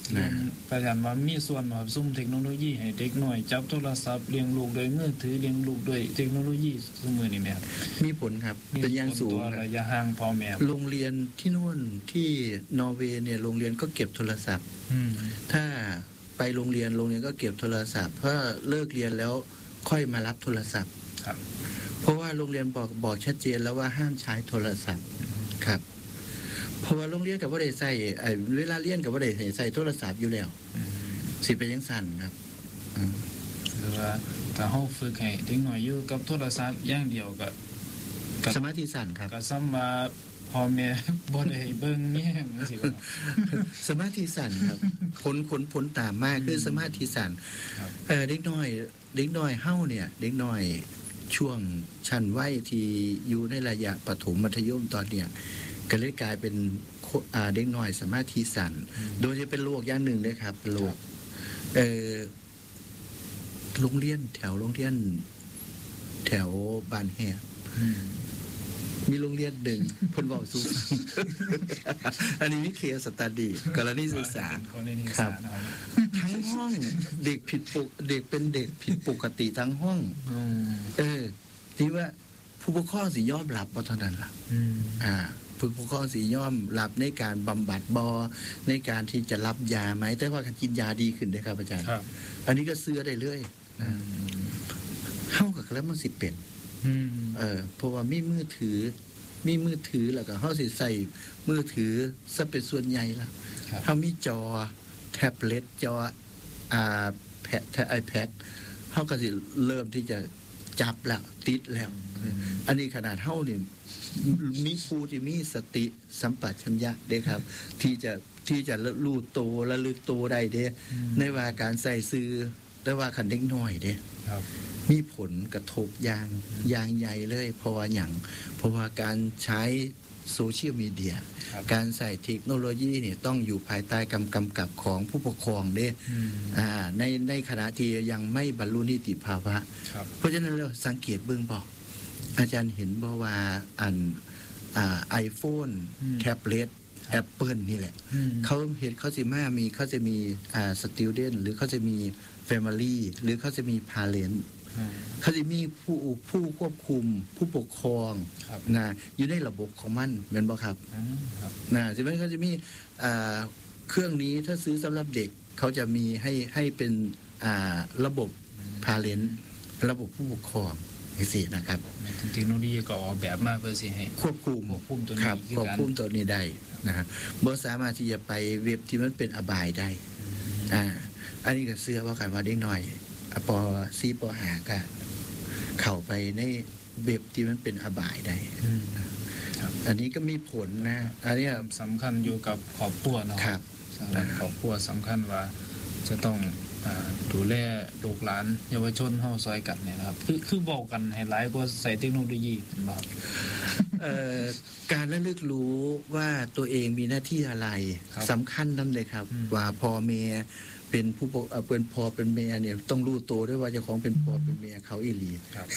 นะประจารย์ว่ามีส่วนบ่ซุ่มเทคโนโลยีให้เด็กน้อยจับโทรศัพท์เลี้ยงลูกด้วยมือถือเลี้ยงลูกด้วยเทคโนโลยีซุมื้อนี้แม่ครับมีผลครับเป็นอย่างสูงระยะห่างพ่อแม่โรงเรียนที่นู่นที่นอร์เวย์เนี่ยโรงเรียนก็เก็บโทรศัพท์ถ้าไปโรงเรียนโรงเรียนก็เก็บโทรศัพท์เพราะเลิกเรียนแล้วค่อยมารับโทรศัพท์ครับเพราะว่าโรงเรียนบอกบอกชัดเจนแล้วว่าห้ามใช้โทรศัพท์ครับเพราะว่าโรงเรียนกับว่าได้ใส่เวลาเรียนกับว่าได้ใส่โทรศัพท์อยู่แล้วสิเป็นยังสั่นครับคือว่าถ้าเฮาฝึกให้เด็กน้อยอยู่กับโทรศัพท์อย่างเดียวก็สมาธิสั่นครับก็ซ้ำว่าพ่อแม่บ่ได้เบิ่งแย่งจังซี่บ่สมาธิสั่นครับผลผลผลตามมาคือสมาธิสั่นเอ่อเด็กน้อยเด็กน้อยเฮาเนี่ยเด็กน้อยช่วงชั้นวัยที่อยู่ในระยะประถมมัธยมตอนเนี้ยก็เลยกลายเป็นเด็กน้อยสมาธิสั่นโดยจะเป็นโรคอย่างหนึ่งเลยครับเป็นโรคเอ่อโรงเรียนแถวโรงเรียนแถวบ้านแฮมีโรงเรียนหนึ่งเพิ่นเว้าสู่อันนี้มีเคสตัดดี้กรณีศึกษาครับทั้งห้องเด็กผิดปกเด็กเป็นเด็กผิดปกติทั้งห้องเออที่ว่าผู้ปกครองสิยอมรับบ่เท่านั้นล่ะอ่าผู้ปกครองสิยอมรับในการบำบัดบ่ในการที่จะรับยาไหมแต่ว่ากินยาดีขึ้นได้ครับอาจารย์อันนี้ก็เชื่อได้เรื่อยเฮาก็แล้วมันสิเป็นเออเพราะว่ามีมือถือมีมือถือแล้วก็เฮาสิใส่มือถือซะเป็นส่วนใหญ่ล่ะเฮามีจอแท็บเล็ตจออ่าแพด iPad เฮาก็สิเริ่มที่จะจับแล้วติดแล้วอันนี้ขนาดเฮานี่มีผู้ที่มีสติสัมปชัญญะเด้ครับที่จะที่จะรู้ตัวระลึกตัวได้เด้ในว่าการใส่สื่อแต่ว่าคันเด็กน้อยเด้ครับมีผลกระทบอย่างอย่างใหญ่เลยเพราะว่าหยังเพราะว่าการใช้โซเชียลมีเดียการใส่เทคโนโลยีเนี่ยต้องอยู่ภายใต้กำกำกับของผู้ปกครองเด้อ่าในในขณะที่ยังไม่บรรลุนิติภาวะเพราะฉะนั้นเราสังเกตเบื้องบอกอาจารย์เห็นบ่ว่าอันอ่า iPhone แท็บเล็ต Apple นี่แหละเขาเห็นเขาสิมามีเขาจะมีอ่า student หรือเขาจะมี family หรือเขาจะมี parentเขาจะมีผู้ผู้ควบคุมผู้ปกครองนะอยู่ในระบบของมันแม่นบ่ครับนะใช่ไหมเขาจะมีอ่าเครื่องนี้ถ้าซื้อสำหรับเด็กเขาจะมีให้ให้เป็นอ่าระบบ parent ระบบผู้ปกครองสินะครับเทคโนโลยีก็ออกแบบมาเพื่อสิให้ควบคุมควบคุมตัวนี้ครับควบคุมตัวนี้ได้นะครับบ่สามารถที่จะไปเว็บที่มันเป็นอบายได้อ่าอันนี้ก็เชื่อว่ากันว่าเด็กน้อยปอซีปอหาก็เข้าไปในเว็บที่มันเป็นอบายได้อันนี้ก็มีผลนะอันนี้สำคัญอยู่กับครอบครัวเนาะครับครอบครัวสำคัญว่าจะต้องดูแลลูกหลานเยาวชนเฮาซอยกันเนี่ยครับคือคือบอกกันให้หลายกว่าใส่เทคโนโลยีบ่เอ่อการระลึกรู้ว่าตัวเองมีหน้าที่อะไรสำคัญนำเลยครับว่าพ่อแม่เป็นผู้เป็นพ่อเป็นแม่เนี่ยต้องรู้ตัวด้วยว่าเจ้าของเป็นพ่อเป็นแม่เขาอีหลีครับ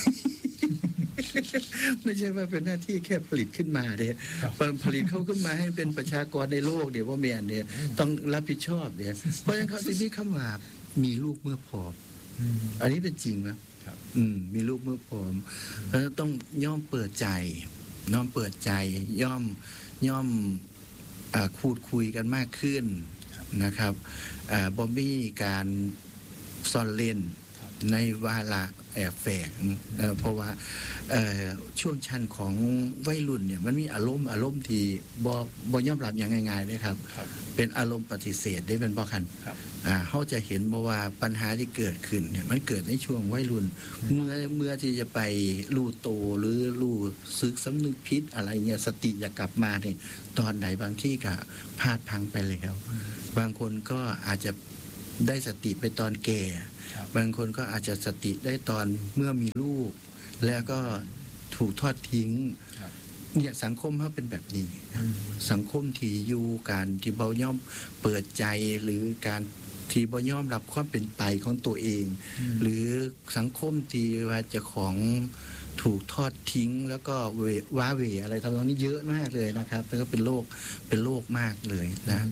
ไม่ใช่ว่าเป็นหน้าที่แค่ผลิตขึ้นมาเด้ผลิตเขาขึ้นมาให้เป็นประชากรในโลกเดี๋ยวว่าแม่เนี่ยต้องรับผิดชอบเนี่ยเพราะฉะนั้นเขาสิมีคำว่ามีลูกเมื่อพร้อมอันนี้เป็นจริงนะอืมมีลูกเมื่อพร้อมแล้วต้องย่อมเปิดใจย่อมเปิดใจย่อมย่อมอ่าพูดคุยกันมากขึ้นนะครับอ่าบ่มีการซ่อนเล่นในวาระแอบแฝงเพราะว่าช่วงชั้นของวัยรุ่นเนี่ยมันมีอารมณ์อารมณ์ที่บ่บ่ยอมรับอย่างง่ายๆเลยครับเป็นอารมณ์ปฏิเสธได้เป็นบ่คันอ่าเฮาจะเห็นบ่ว่าปัญหาที่เกิดขึ้นเนี่ยมันเกิดในช่วงวัยรุ่นเมื่อเมื่อที่จะไปรู้โตหรือรู้สึกสำนึกผิดอะไรเงี้ยสติจะกลับมาเนี่ยตอนไหนบางที่ก็พลาดพลั้งไปแล้วบางคนก็อาจจะได้สติไปตอนแก่บางคนก็อาจจะสติได้ตอนเมื่อมีลูกแล้วก็ถูกทอดทิ้งเนี่ยสังคมเขาเป็นแบบนี้สังคมที่อยู่การที่บ่ยอมเปิดใจหรือการที่บ่ยอมรับความเป็นไปของตัวเองหรือสังคมที่ว่าเจ้าของถูกทอดทิ้งแล้วก็ว้าเหวอะไรทำนองนี้เยอะมากเลยนะครับแล้วก็เป็นโรคเป็นโรคมากเลยนะ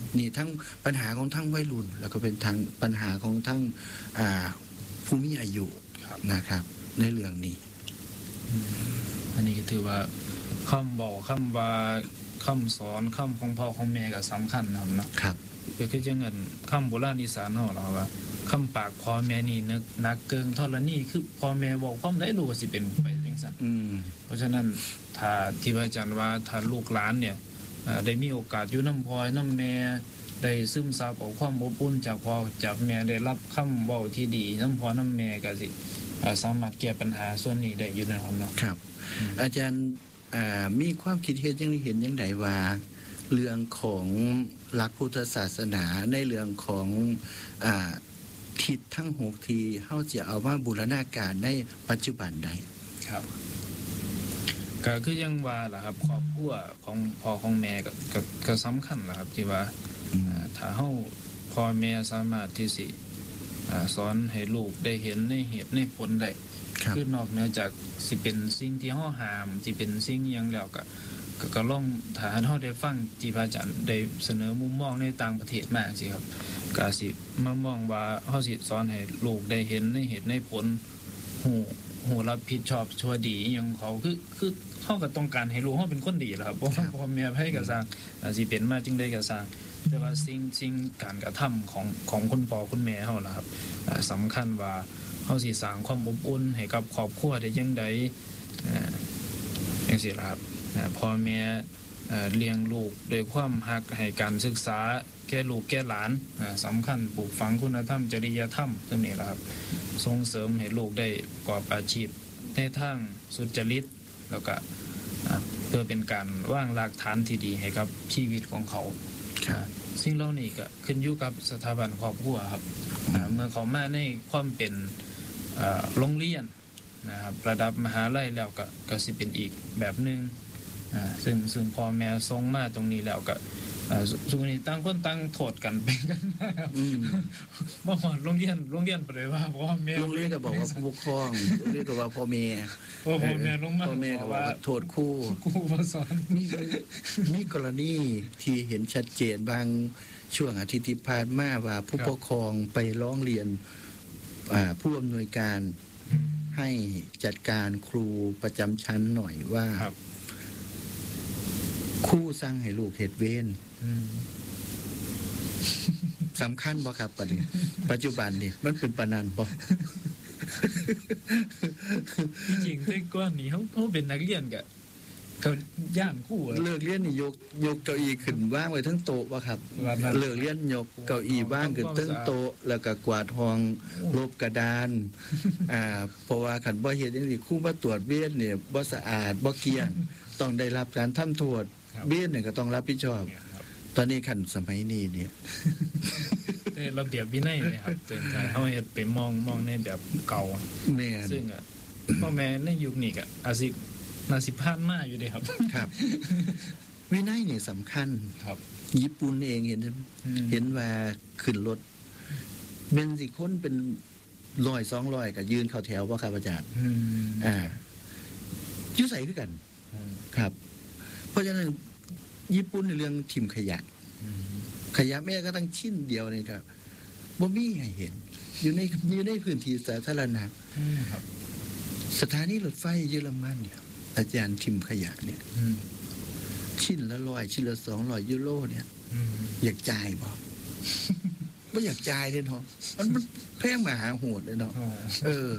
นี่ทั้งปัญหาของทั้งวัยรุ่นแล้วก็เป็นทางปัญหาของทั้งอ่าผู้มีอายุนะครับในเรื่องนี้อันนี้ก็ถือว่าคำบอกคำว่าคำสอนคำของพ่อของแม่ก็สำคัญนะครับเนาะครับก็คือจังงั้นคำโบราณอีสานเฮาล่ะว่าคำปากพ่อแม่นี่นึกนักเกิงธรณีคือพ่อแม่บอกความได้รู้ว่าสิเป็นไปจังซั่นเพราะฉะนั้นถ้าที่อาจารย์ว่าถ้าลูกหลานเนี่ยได้มีโอกาสอยู่นำพ่อนำแม่ได้ซึมซับเอาความอบอุ่นจากพ่อจากแม่ได้รับคำเว้าที่ดีนำพ่อนำแม่ก็สิสามารถแก้ปัญหาส่วนนี้ได้อยู่นะครับเนาะครับอาจารย์มีความคิดเห็นยังเห็นยังไงว่าเรื่องของหลักพุทธศาสนาในเรื่องของอ่าทิศทั้งหกที่เฮาจะเอามาบูรณาการในปัจจุบันได้ครับก็คือยังว่าล่ะครับครอบครัวของพ่อของแม่ก็ก็ก็สำคัญล่ะครับที่ว่าถ้าเฮาพ่อแม่สามารถที่สิสอนให้ลูกได้เห็นในเหตุในผลได้คือนอกเหนือจากสิเป็นสิ่งที่เฮาห้ามสิเป็นสิ่งหยังแล้วก็ก็ก็ลองถ้าเฮาได้ฟังที่พระอาจารย์ได้เสนอมุมมองในต่างประเทศมาสิครับก็สิมามองว่าเฮาสิสอนให้ลูกได้เห็นในเหตุในผลฮู้ฮู้รับผิดชอบชั่วดีอีหยังเขาคือคือเฮาก็ต้องการให้ลูกเฮาเป็นคนดีล่ะครับบ่พ่อแม่ไผก็สร้างสิเป็นมาจึงได้ก็สร้างแต่ว่าสิ่งสิ่งการกระทำของของคุณพ่อคุณแม่เฮาล่ะครับสำคัญว่าเฮาสิสร้างความอบอุ่นให้กับครอบครัวได้จังได๋อ่าจังซี่ล่ะครับพ่อแม่เลี้ยงลูกด้วยความรักให้การศึกษาแก่ลูกแก่หลานสำคัญปลูกฝังคุณธรรมจริยธรรมตรงนี้ล่ะครับส่งเสริมให้ลูกได้ประกอบอาชีพในทางสุจริตแล้วก็เพื่อเป็นการวางรากฐานที่ดีให้กับชีวิตของเขาสิ่งเหล่านี้ก็ขึ้นอยู่กับสถาบันครอบครัวครับเมื่อเขามาในความเป็นโรงเรียนนะครับระดับมหาลัยแล้วก็ก็สิเป็นอีกแบบนึงอ่าซึ่งซึ่งพ่อแม่ส่งมาตรงนี้แล้วก็อ่าสุนี้ต่างคนต่างโทษกันไปกันมาอืมบ่ฮอดโรงเรียนโรงเรียนบ่ได้ว่าพ่อแม่โรงเรียนก็บอกว่าผู้ปกครองโรงเรียนก็ว่าพ่อแม่พ่อแม่ลงมาพ่อแม่ก็ว่าโทษครูครูบ่สอนมีมีกรณีที่เห็นชัดเจนบางช่วงอาทิตย์ที่ผ่านมาว่าผู้ปกครองไปร้องเรียนอ่าผู้อำนวยการให้จัดการครูประจำชั้นหน่อยว่าครูสั่งให้ลูกเฮ็ดเวรสำคัญบ่ครับปัจจุบันนี่มันเป็นปานนั้นบ่จริงๆแต่ก่อนนี่เฮาเฮาเป็นนักเรียนก็ก็ย่านครูเลิกเรียนนี่ยกยกเก้าอี้ขึ้นวางไว้ทั้งโต๊ะบ่ครับเลิกเรียนยกเก้าอี้วางขึ้นทั้งโต๊ะแล้วก็กวาดห้องลบกระดานอ่าเพราะว่าคันบ่เฮ็ดจังซี่ครูมาตรวจเวรเนี่ยบ่สะอาดบ่เกลี้ยงต้องได้รับการทำโทษเวรเนี่ยก็ต้องรับผิดชอบตอนนี้คันสมัยนี้เนี่ยแต่ระเบียบวินัยเนี่ยครับเตือนใจเฮาเฮ็ดไปมองมองในแบบเก่าแม่ซึ่งอ่ะพ่อแม่ในยุคนี้ก็อาจสิน่าสิผ่านมาอยู่เด้ครับครับวินัยนี่สำคัญครับญี่ปุ่นเองเห็นเห็นว่าขึ้นรถแม่นสิคนเป็นร้อยสองร้อยก็ยืนเข้าแถวบ่ครับอาจารย์อืมอ่าอยู่ไสคือกันครับเพราะฉะนั้นญี่ปุ่นในเรื่องทิ่มขยะขยะแม้กระทั่งชิ้นเดียวนี่ครับบ่มีให้เห็นอยู่ในอยู่ในพื้นที่สาธารณะครับสถานีรถไฟเยอรมันเนี่ยอาจารย์ทิมขยะเนี่ยชิ้นละร้อยชิ้นละสองร้อยยูโรเนี่ยอยากจ่ายบ่ไม่อยากจ่ายเลยเนาะมันแพงมหาโหดเลยเนาะเออ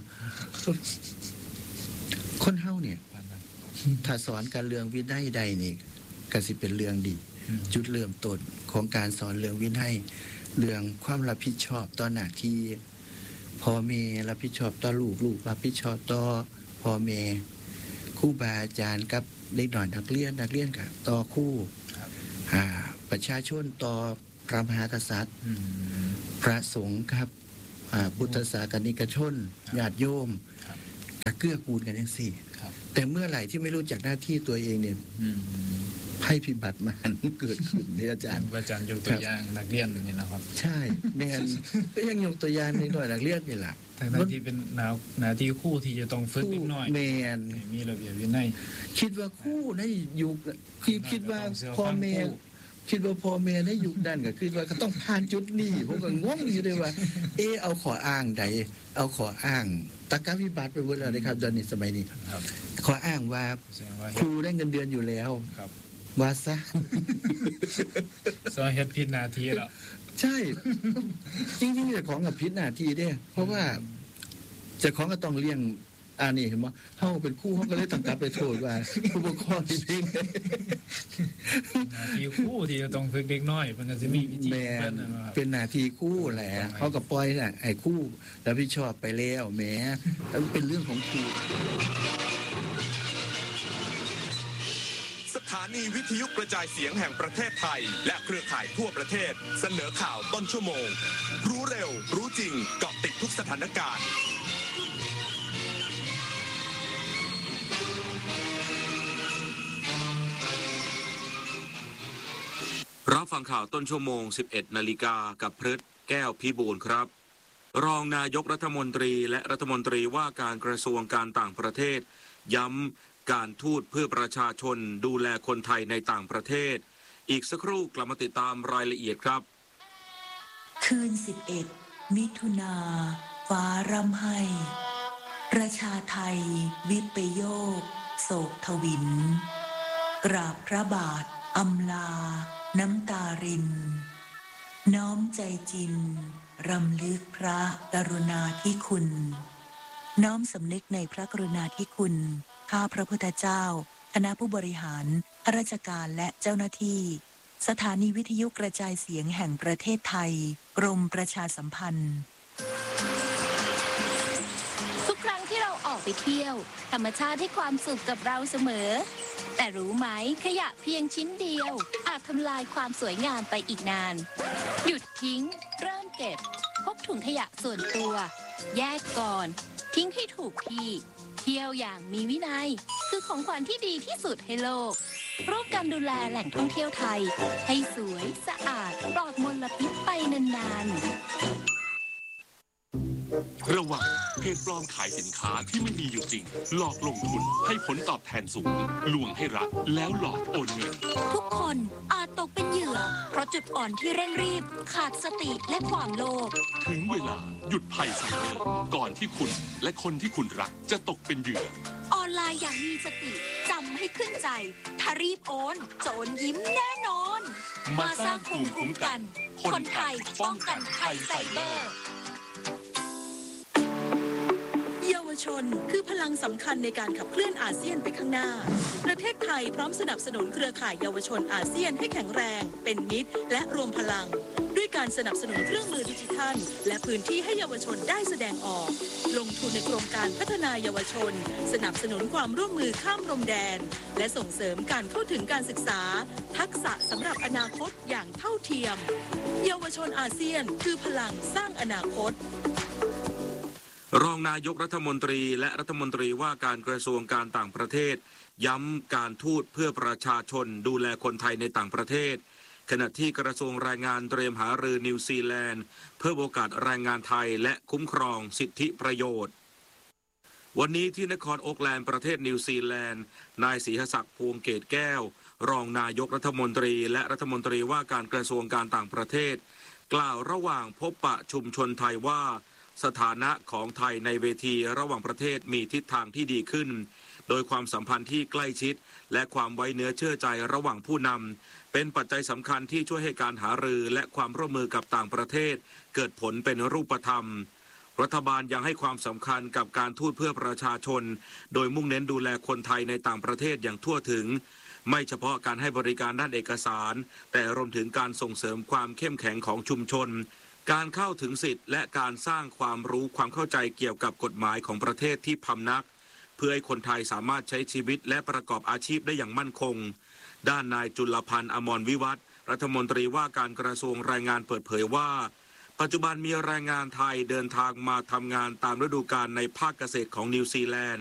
คนเฮาเนี่ยถ้าสอนการเรื่องวินัยใดนี่ก็สิเป็นเรื่องดีจุดเริ่มต้นของการสอนเรื่องวินัยเรื่องความรับผิดชอบต่อหน้าที่พ่อแม่รับผิดชอบต่อลูกลูกรับผิดชอบต่อพ่อแม่ครูบาอาจารย์กับเด็กหน่อยนักเรียนนักเรียนกับต่อครูอ่าประชาชนต่อพระมหากษัตริย์พระสงฆ์ครับอ่าพุทธศาสนิกชนญาติโยมก็เกื้อกูลกันจังซี่แต่เมื่อไหร่ที่ไม่รู้จักหน้าที่ตัวเองเนี่ยภัยพิบัติมันเกิดขึ้นเนี่ยอาจารย์อาจารย์ยกตัวอย่างนักเรียนอย่างนี้นะครับใช่แม่นก็ยังยกตัวอย่างนิดหน่อยนักเรียนนี่แหละทั้งที่เป็นหน้าหน้าที่ครูที่จะต้องฝึกนิดหน่อยแม่นมีระเบียบวินัยคิดว่าครูได้อยู่คิดคิดว่าพ่อแม่คิดว่าพ่อแม่ในยุคนั้นก็คือว่าก็ต้องผ่านจุดนี้ผมก็งงอยู่ด้วยว่าเออเอาขออ้างใดเอาขออ้างตะกะวิบัติไปหมดแล้วนะครับตอนนี้สมัยนี้ขออ้างว่าครูได้เงินเดือนอยู่แล้วว่าซะซอเฮ็ดผิดหน้าที่แล้วใช่จริงๆเจ้าของกับผิดหน้าที่เด้เพราะว่าเจ้าของก็ต้องเลี้ยงอันนี้เห็นบ่เฮาเป็นครูเฮาก็เลยต้องกลับไปโทษว่าผู้ปกครองที่เองหน้าที่ครูที่ต้องฝึกเด็กน้อยมันก็สิมีวิธีเพิ่นเป็นหน้าที่ครูแหละเฮาก็ปล่อยน่ะให้ครูรับผิดชอบไปแล้วแหมมันเป็นเรื่องของครูสถานีวิทยุกระจายเสียงแห่งประเทศไทยและเครือข่ายทั่วประเทศเสนอข่าวต้นชั่วโมงรู้เร็วรู้จริงเกาะติดทุกสถานการณ์รับฟังข่าวต้นชั่วโมง สิบเอ็ดนาฬิกากับพฤทธิ์แก้วพิบูลครับรองนายกรัฐมนตรีและรัฐมนตรีว่าการกระทรวงการต่างประเทศย้ำการทูตเพื่อประชาชนดูแลคนไทยในต่างประเทศอีกสักครู่กลับมาติดตามรายละเอียดครับคืนสิบเอ็ดมิถุนาฟ้าร่ำไห้ประชาไทยวิปโยคโศกทวินกราบพระบาทอำลาน้ำตารินน้อมใจจริงรำลึกพระกรุณาธิคุณน้อมสำนึกในพระกรุณาธิคุณข้าพระพุทธเจ้าคณะผู้บริหารข้าราชการและเจ้าหน้าที่สถานีวิทยุกระจายเสียงแห่งประเทศไทยกรมประชาสัมพันธ์ทุกครั้งที่เราออกไปเที่ยวธรรมชาติให้ความสุขกับเราเสมอแต่รู้ไหมขยะเพียงชิ้นเดียวอาจทำลายความสวยงามไปอีกนานหยุดทิ้งเริ่มเก็บพกถุงขยะส่วนตัวแยกก่อนทิ้งให้ถูกที่เที่ยวอย่างมีวินัยคือของขวัญที่ดีที่สุดให้โลกร่วมกันดูแลแหล่งท่องเที่ยวไทยให้สวยสะอาดปลอดมลพิษไปนานๆระวังเพจปลอมขายสินค้าที่ไม่มีอยู่จริงหลอกลงทุนให้ผลตอบแทนสูงลวงให้รักแล้วหลอกโอนเงินทุกคนอาจตกเป็นเหยื่อเพราะจุดอ่อนที่เร่งรีบขาดสติและความโลภถึงเวลาหยุดภัยไซเบอร์ก่อนที่คุณและคนที่คุณรักจะตกเป็นเหยื่อออนไลน์อย่างมีสติจำให้ขึ้นใจถ้ารีบโอนโจรยิ้มแน่นอนมาสร้างภูมิคุ้มกันคนไทยป้องกันภัยไซเบอร์เยาวชนคือพลังสำคัญในการขับเคลื่อนอาเซียนไปข้างหน้าประเทศไทยพร้อมสนับสนุนเครือข่ายเยาวชนอาเซียนให้แข็งแรงเป็นมิตรและรวมพลังด้วยการสนับสนุนเครื่องมือดิจิทัลและพื้นที่ให้เยาวชนได้แสดงออกลงทุนในโครงการพัฒนาเยาวชนสนับสนุนความร่วมมือข้ามพรมแดนและส่งเสริมการเข้าถึงการศึกษาทักษะสำหรับอนาคตอย่างเท่าเทียมเยาวชนอาเซียนคือพลังสร้างอนาคตรองนายกรัฐมนตรีและรัฐมนตรีว่าการกระทรวงการต่างประเทศย้ำการทูตเพื่อประชาชนดูแลคนไทยในต่างประเทศขณะที่กระทรวงแรงงานเตรียมหารือนิวซีแลนด์เพื่อโอกาสแรงงานไทยและคุ้มครองสิทธิประโยชน์วันนี้ที่นครโอ๊คแลนด์ประเทศนิวซีแลนด์นายศรีหศักดิ์พวงเกตแก้วรองนายกรัฐมนตรีและรัฐมนตรีว่าการกระทรวงการต่างประเทศกล่าวระหว่างพบปะชุมชนไทยว่าสถานะของไทยในเวทีระหว่างประเทศมีทิศทางที่ดีขึ้นโดยความสัมพันธ์ที่ใกล้ชิดและความไว้เนื้อเชื่อใจระหว่างผู้นำเป็นปัจจัยสำคัญที่ช่วยให้การหารือและความร่วมมือกับต่างประเทศเกิดผลเป็นรูปธรรมรัฐบาลยังให้ความสำคัญกับการทูตเพื่อประชาชนโดยมุ่งเน้นดูแลคนไทยในต่างประเทศอย่างทั่วถึงไม่เฉพาะการให้บริการด้านเอกสารแต่รวมถึงการส่งเสริมความเข้มแข็งของชุมชนการเข้าถึงสิทธิและการสร้างความรู้ความเข้าใจเกี่ยวกับกฎหมายของประเทศที่พำนักเพื่อให้คนไทยสามารถใช้ชีวิตและประกอบอาชีพได้อย่างมั่นคงด้านนายจุลพันธ์อมรวิวัฒน์รัฐมนตรีว่าการกระทรวงแรงงานเปิดเผยว่าปัจจุบันมีแรงงานไทยเดินทางมาทำงานตามฤดูกาลในภาคเกษตรของนิวซีแลนด์